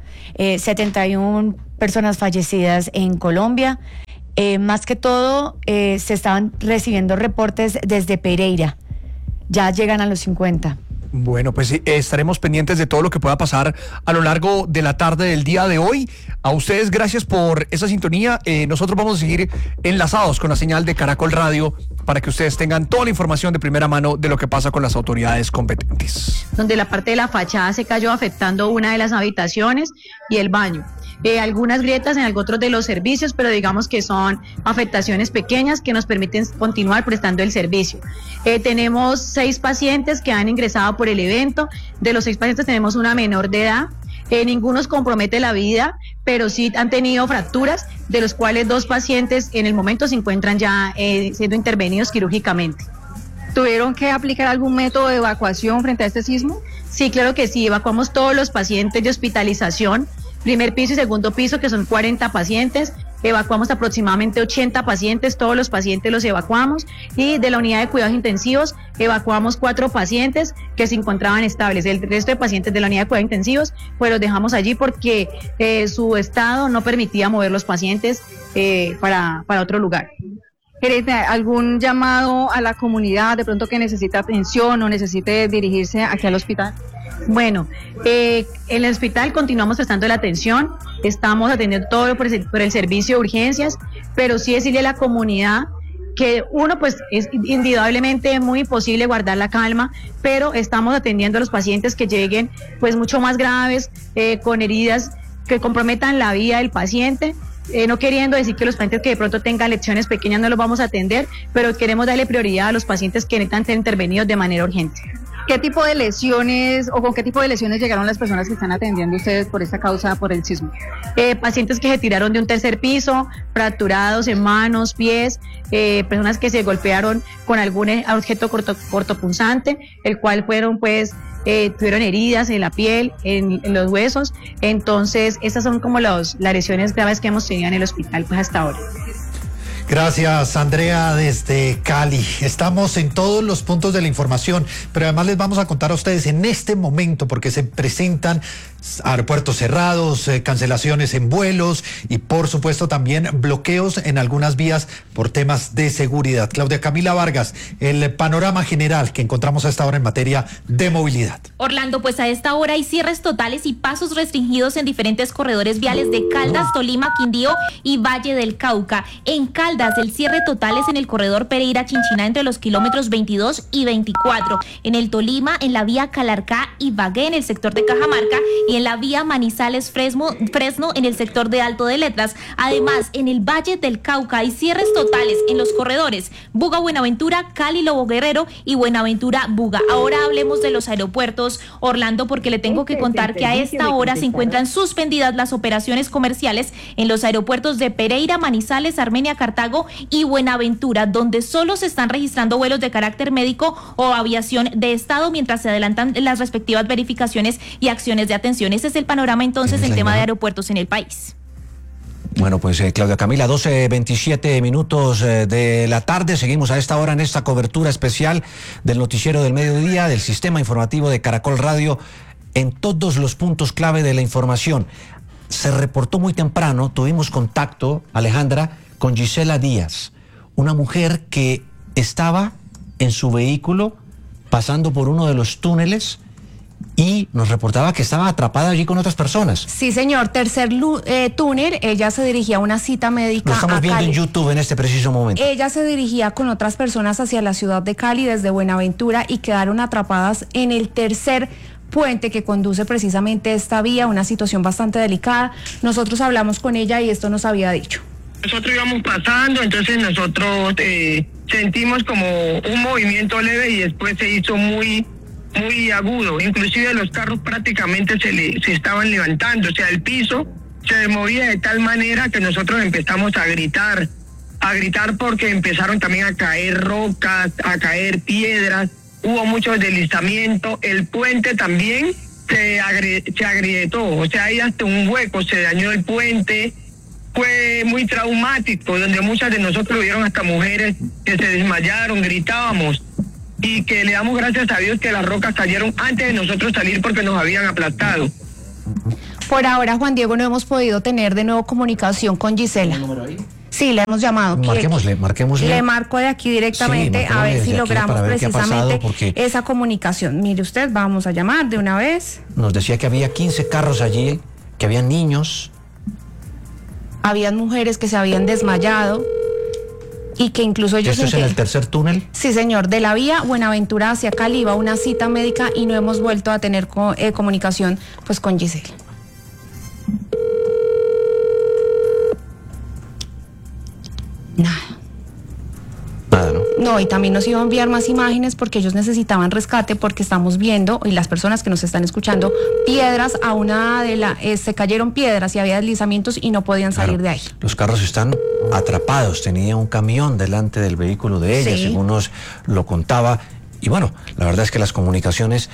71 personas fallecidas en Colombia. Más que todo, se estaban recibiendo reportes desde Pereira. Ya llegan a los 50. Bueno, pues estaremos pendientes de todo lo que pueda pasar a lo largo de la tarde del día de hoy. A ustedes, gracias por esa sintonía. Nosotros vamos a seguir enlazados con la señal de Caracol Radio para que ustedes tengan toda la información de primera mano de lo que pasa con las autoridades competentes. Donde la parte de la fachada se cayó, afectando una de las habitaciones y el baño. Algunas grietas en otros de los servicios, pero digamos que son afectaciones pequeñas que nos permiten continuar prestando el servicio. Tenemos 6 pacientes que han ingresado por el evento. De los 6 pacientes tenemos una menor de edad. Ninguno nos compromete la vida, pero sí han tenido fracturas, de los cuales 2 pacientes en el momento se encuentran ya siendo intervenidos quirúrgicamente. ¿Tuvieron que aplicar algún método de evacuación frente a este sismo? Sí, claro que sí. Evacuamos todos los pacientes de hospitalización, primer piso y segundo piso, que son 40 pacientes. Evacuamos aproximadamente 80 pacientes, todos los pacientes los evacuamos, y de la unidad de cuidados intensivos evacuamos 4 pacientes que se encontraban estables. El resto de pacientes de la unidad de cuidados intensivos pues los dejamos allí porque su estado no permitía mover los pacientes para otro lugar. ¿Algún llamado a la comunidad de pronto que necesita atención o necesite dirigirse aquí al hospital? Bueno, en el hospital continuamos prestando la atención, estamos atendiendo todo por el servicio de urgencias, pero sí decirle a la comunidad que uno pues es indudablemente muy imposible guardar la calma, pero estamos atendiendo a los pacientes que lleguen pues mucho más graves, con heridas que comprometan la vida del paciente. No queriendo decir que los pacientes que de pronto tengan lesiones pequeñas no los vamos a atender, pero queremos darle prioridad a los pacientes que necesitan ser intervenidos de manera urgente. ¿Qué tipo de lesiones o con qué tipo de lesiones llegaron las personas que están atendiendo ustedes por esta causa, por el sismo? Pacientes que se tiraron de un tercer piso, fracturados en manos, pies, personas que se golpearon con algún objeto cortopunzante, el cual fueron pues tuvieron heridas en la piel, en los huesos. Entonces estas son como las lesiones graves que hemos tenido en el hospital pues hasta ahora. Gracias, Andrea, desde Cali. Estamos en todos los puntos de la información, pero además les vamos a contar a ustedes en este momento, porque se presentan aeropuertos cerrados, cancelaciones en vuelos y por supuesto también bloqueos en algunas vías por temas de seguridad. Claudia Camila Vargas, el panorama general que encontramos a esta hora en materia de movilidad. Orlando, pues a esta hora hay cierres totales y pasos restringidos en diferentes corredores viales de Caldas, Tolima, Quindío y Valle del Cauca. En Caldas Caldas, el cierre total es en el corredor Pereira-Chinchiná entre los kilómetros 22 y 24. En el Tolima, en la vía Calarcá y Bagué, en el sector de Cajamarca, y en la vía Manizales-Fresno, en el sector de Alto de Letras. Además, en el Valle del Cauca hay cierres totales en los corredores Buga-Buenaventura, Cali-Lobo Guerrero y Buenaventura-Buga. Ahora hablemos de los aeropuertos, Orlando, porque le tengo que contar que a esta hora se encuentran suspendidas las operaciones comerciales en los aeropuertos de Pereira, Manizales, Armenia, Cartago y Buenaventura, donde solo se están registrando vuelos de carácter médico o aviación de Estado mientras se adelantan las respectivas verificaciones y acciones de atención. Ese es el panorama entonces en tema de aeropuertos en el país. Bueno, pues Claudia Camila, 12:27 minutos de la tarde. Seguimos a esta hora en esta cobertura especial del noticiero del mediodía del sistema informativo de Caracol Radio en todos los puntos clave de la información. Se reportó muy temprano, tuvimos contacto, Alejandra, con Gisela Díaz, una mujer que estaba en su vehículo pasando por uno de los túneles y nos reportaba que estaba atrapada allí con otras personas. Sí, señor. Tercer túnel, ella se dirigía a una cita médica. Lo estamos viendo en YouTube en este preciso momento. Ella se dirigía con otras personas hacia la ciudad de Cali desde Buenaventura y quedaron atrapadas en el tercer puente que conduce precisamente a esta vía, una situación bastante delicada. Nosotros hablamos con ella y esto nos había dicho. Nosotros íbamos pasando, entonces nosotros sentimos como un movimiento leve y después se hizo muy agudo, inclusive los carros prácticamente se estaban levantando, o sea, el piso se movía de tal manera que nosotros empezamos a gritar porque empezaron también a caer rocas, a caer piedras, hubo mucho deslizamiento, el puente también se agrietó, o sea, hay hasta un hueco, se dañó el puente, fue muy traumático, donde muchas de nosotros vieron hasta mujeres que se desmayaron, gritábamos, y que le damos gracias a Dios que las rocas cayeron antes de nosotros salir porque nos habían aplastado. Por ahora, Juan Diego, no hemos podido tener de nuevo comunicación con Gisela. Sí, le hemos llamado. Marquémosle. Le marco de aquí directamente a ver si logramos precisamente esa comunicación. Mire usted, vamos a llamar de una vez. Nos decía que había 15 carros allí, que habían niños. Habían mujeres que se habían desmayado. Y que incluso ellos... ¿Esto es en el tercer túnel? Sí, señor. De la vía Buenaventura hacia Cali iba una cita médica y no hemos vuelto a tener comunicación pues con Gisela. Nada, ¿no? No, y también nos iba a enviar más imágenes porque ellos necesitaban rescate porque estamos viendo, y las personas que nos están escuchando, piedras a una de se cayeron piedras y había deslizamientos y no podían salir de ahí. Los carros están atrapados, tenía un camión delante del vehículo de ella, Sí. según nos lo contaba, y bueno, la verdad es que las comunicaciones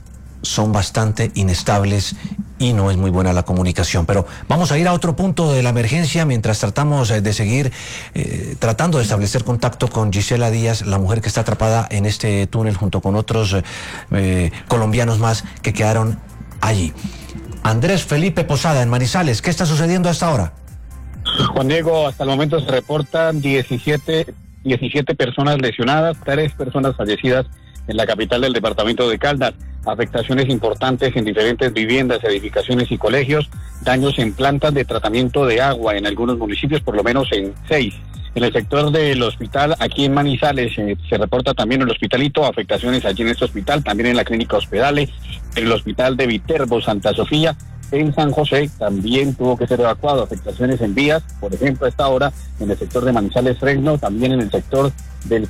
son bastante inestables y no es muy buena la comunicación, pero vamos a ir a otro punto de la emergencia mientras tratamos de seguir tratando de establecer contacto con Gisela Díaz, la mujer que está atrapada en este túnel junto con otros colombianos más que quedaron allí. Andrés Felipe Posada en Manizales, ¿qué está sucediendo a esta hora? Juan Diego, hasta el momento se reportan 17 personas lesionadas, 3 personas fallecidas en la capital del departamento de Caldas, afectaciones importantes en diferentes viviendas, edificaciones y colegios, daños en plantas de tratamiento de agua en algunos municipios, por lo menos en 6. En el sector del hospital, aquí en Manizales, se reporta también el Hospitalito, afectaciones allí en este hospital, también en la clínica Hospedales, en el hospital de Viterbo, Santa Sofía. En San José también tuvo que ser evacuado, afectaciones en vías, por ejemplo, a esta hora en el sector de Manizales-Fresno, también en el sector del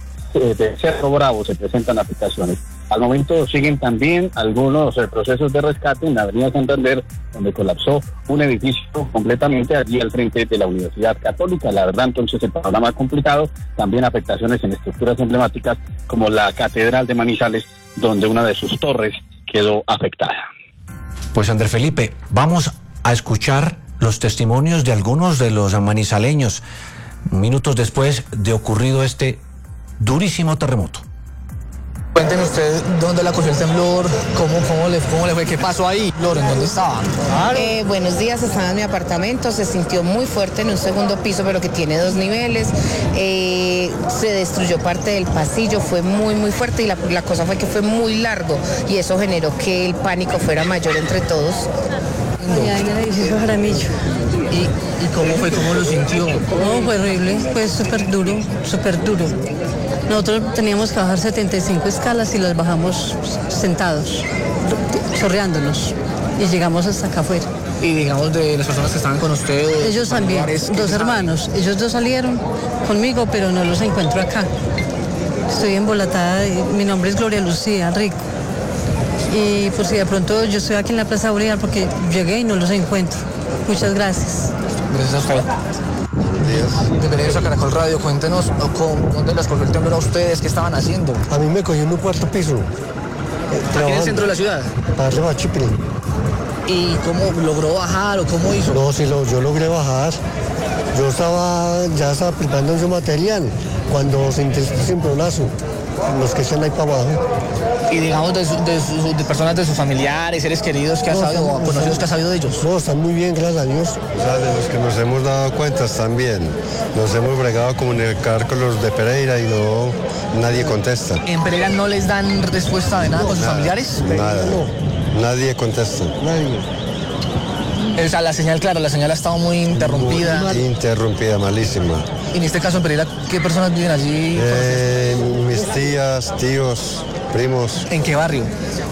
Cerro Bravo se presentan afectaciones. Al momento siguen también algunos procesos de rescate en la avenida Santander, donde colapsó un edificio completamente allí al frente de la Universidad Católica. La verdad, entonces, el panorama complicado, también afectaciones en estructuras emblemáticas como la Catedral de Manizales, donde una de sus torres quedó afectada. Pues Andrés Felipe, vamos a escuchar los testimonios de algunos de los manizaleños minutos después de ocurrido este durísimo terremoto. Cuéntenme usted dónde la cogió el temblor, cómo le fue, qué pasó ahí, Loren, ¿dónde estaba? Buenos días, estaba en mi apartamento, se sintió muy fuerte en un segundo piso, pero que tiene 2 niveles, se destruyó parte del pasillo, fue muy fuerte y la cosa fue que fue muy largo y eso generó que el pánico fuera mayor entre todos. Ya en el edificio Jaramillo. ¿Y cómo fue? ¿Cómo lo sintió? No, fue horrible, fue súper duro, súper duro. Nosotros teníamos que bajar 75 escalas y las bajamos sentados, chorreándonos, y llegamos hasta acá afuera. Y digamos de las personas que estaban con ustedes. Ellos también, dos hermanos, ellos dos salieron conmigo, pero no los encuentro acá. Estoy embolatada, mi nombre es Gloria Lucía Rico. Y por si de pronto yo estoy aquí en la Plaza Bolívar porque llegué y no los encuentro. Muchas gracias. Gracias a usted. Bienvenidos a Caracol Radio. Cuéntenos dónde les cogió el temblor a ustedes, qué estaban haciendo. A mí me cogió en un cuarto piso. ¿Aquí en el centro de la ciudad? Para arriba a Chipre. ¿Y cómo logró bajar o cómo hizo? No, sí, yo logré bajar. Yo ya estaba preparando su material cuando se intentó el cimbronazo, los que están ahí para abajo. Y digamos de personas de sus familiares, seres queridos que ha sabido, o conocidos que ha sabido de ellos. No, están muy bien, gracias a Dios. O sea, de los que nos hemos dado cuenta están bien. Nos hemos bregado a comunicar con los de Pereira y nadie contesta. ¿En Pereira no les dan respuesta de nada con sus familiares? Nada, nadie contesta. Nadie. O sea, la señal, claro, la señal ha estado muy interrumpida. Muy interrumpida, malísima. Y en este caso en Pereira, ¿qué personas viven allí? Mis tías, tíos, primos. ¿En qué barrio?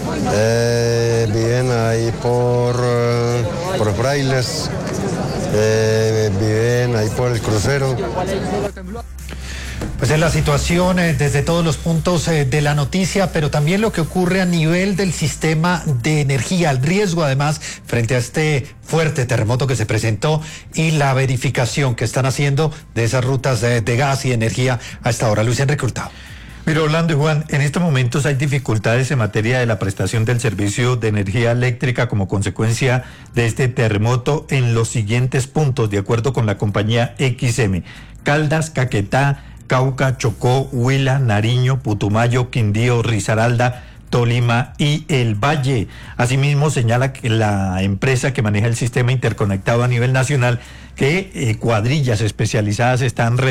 Viven ahí por Frailes, viven ahí por el crucero. Pues es la situación desde todos los puntos de la noticia, pero también lo que ocurre a nivel del sistema de energía, el riesgo además frente a este fuerte terremoto que se presentó y la verificación que están haciendo de esas rutas de gas y energía a esta hora. Luis Enrique Hurtado. Mira, Orlando y Juan, en estos momentos hay dificultades en materia de la prestación del servicio de energía eléctrica como consecuencia de este terremoto en los siguientes puntos, de acuerdo con la compañía XM: Caldas, Caquetá, Cauca, Chocó, Huila, Nariño, Putumayo, Quindío, Risaralda, Tolima y el Valle. Asimismo, señala que la empresa que maneja el sistema interconectado a nivel nacional que cuadrillas especializadas están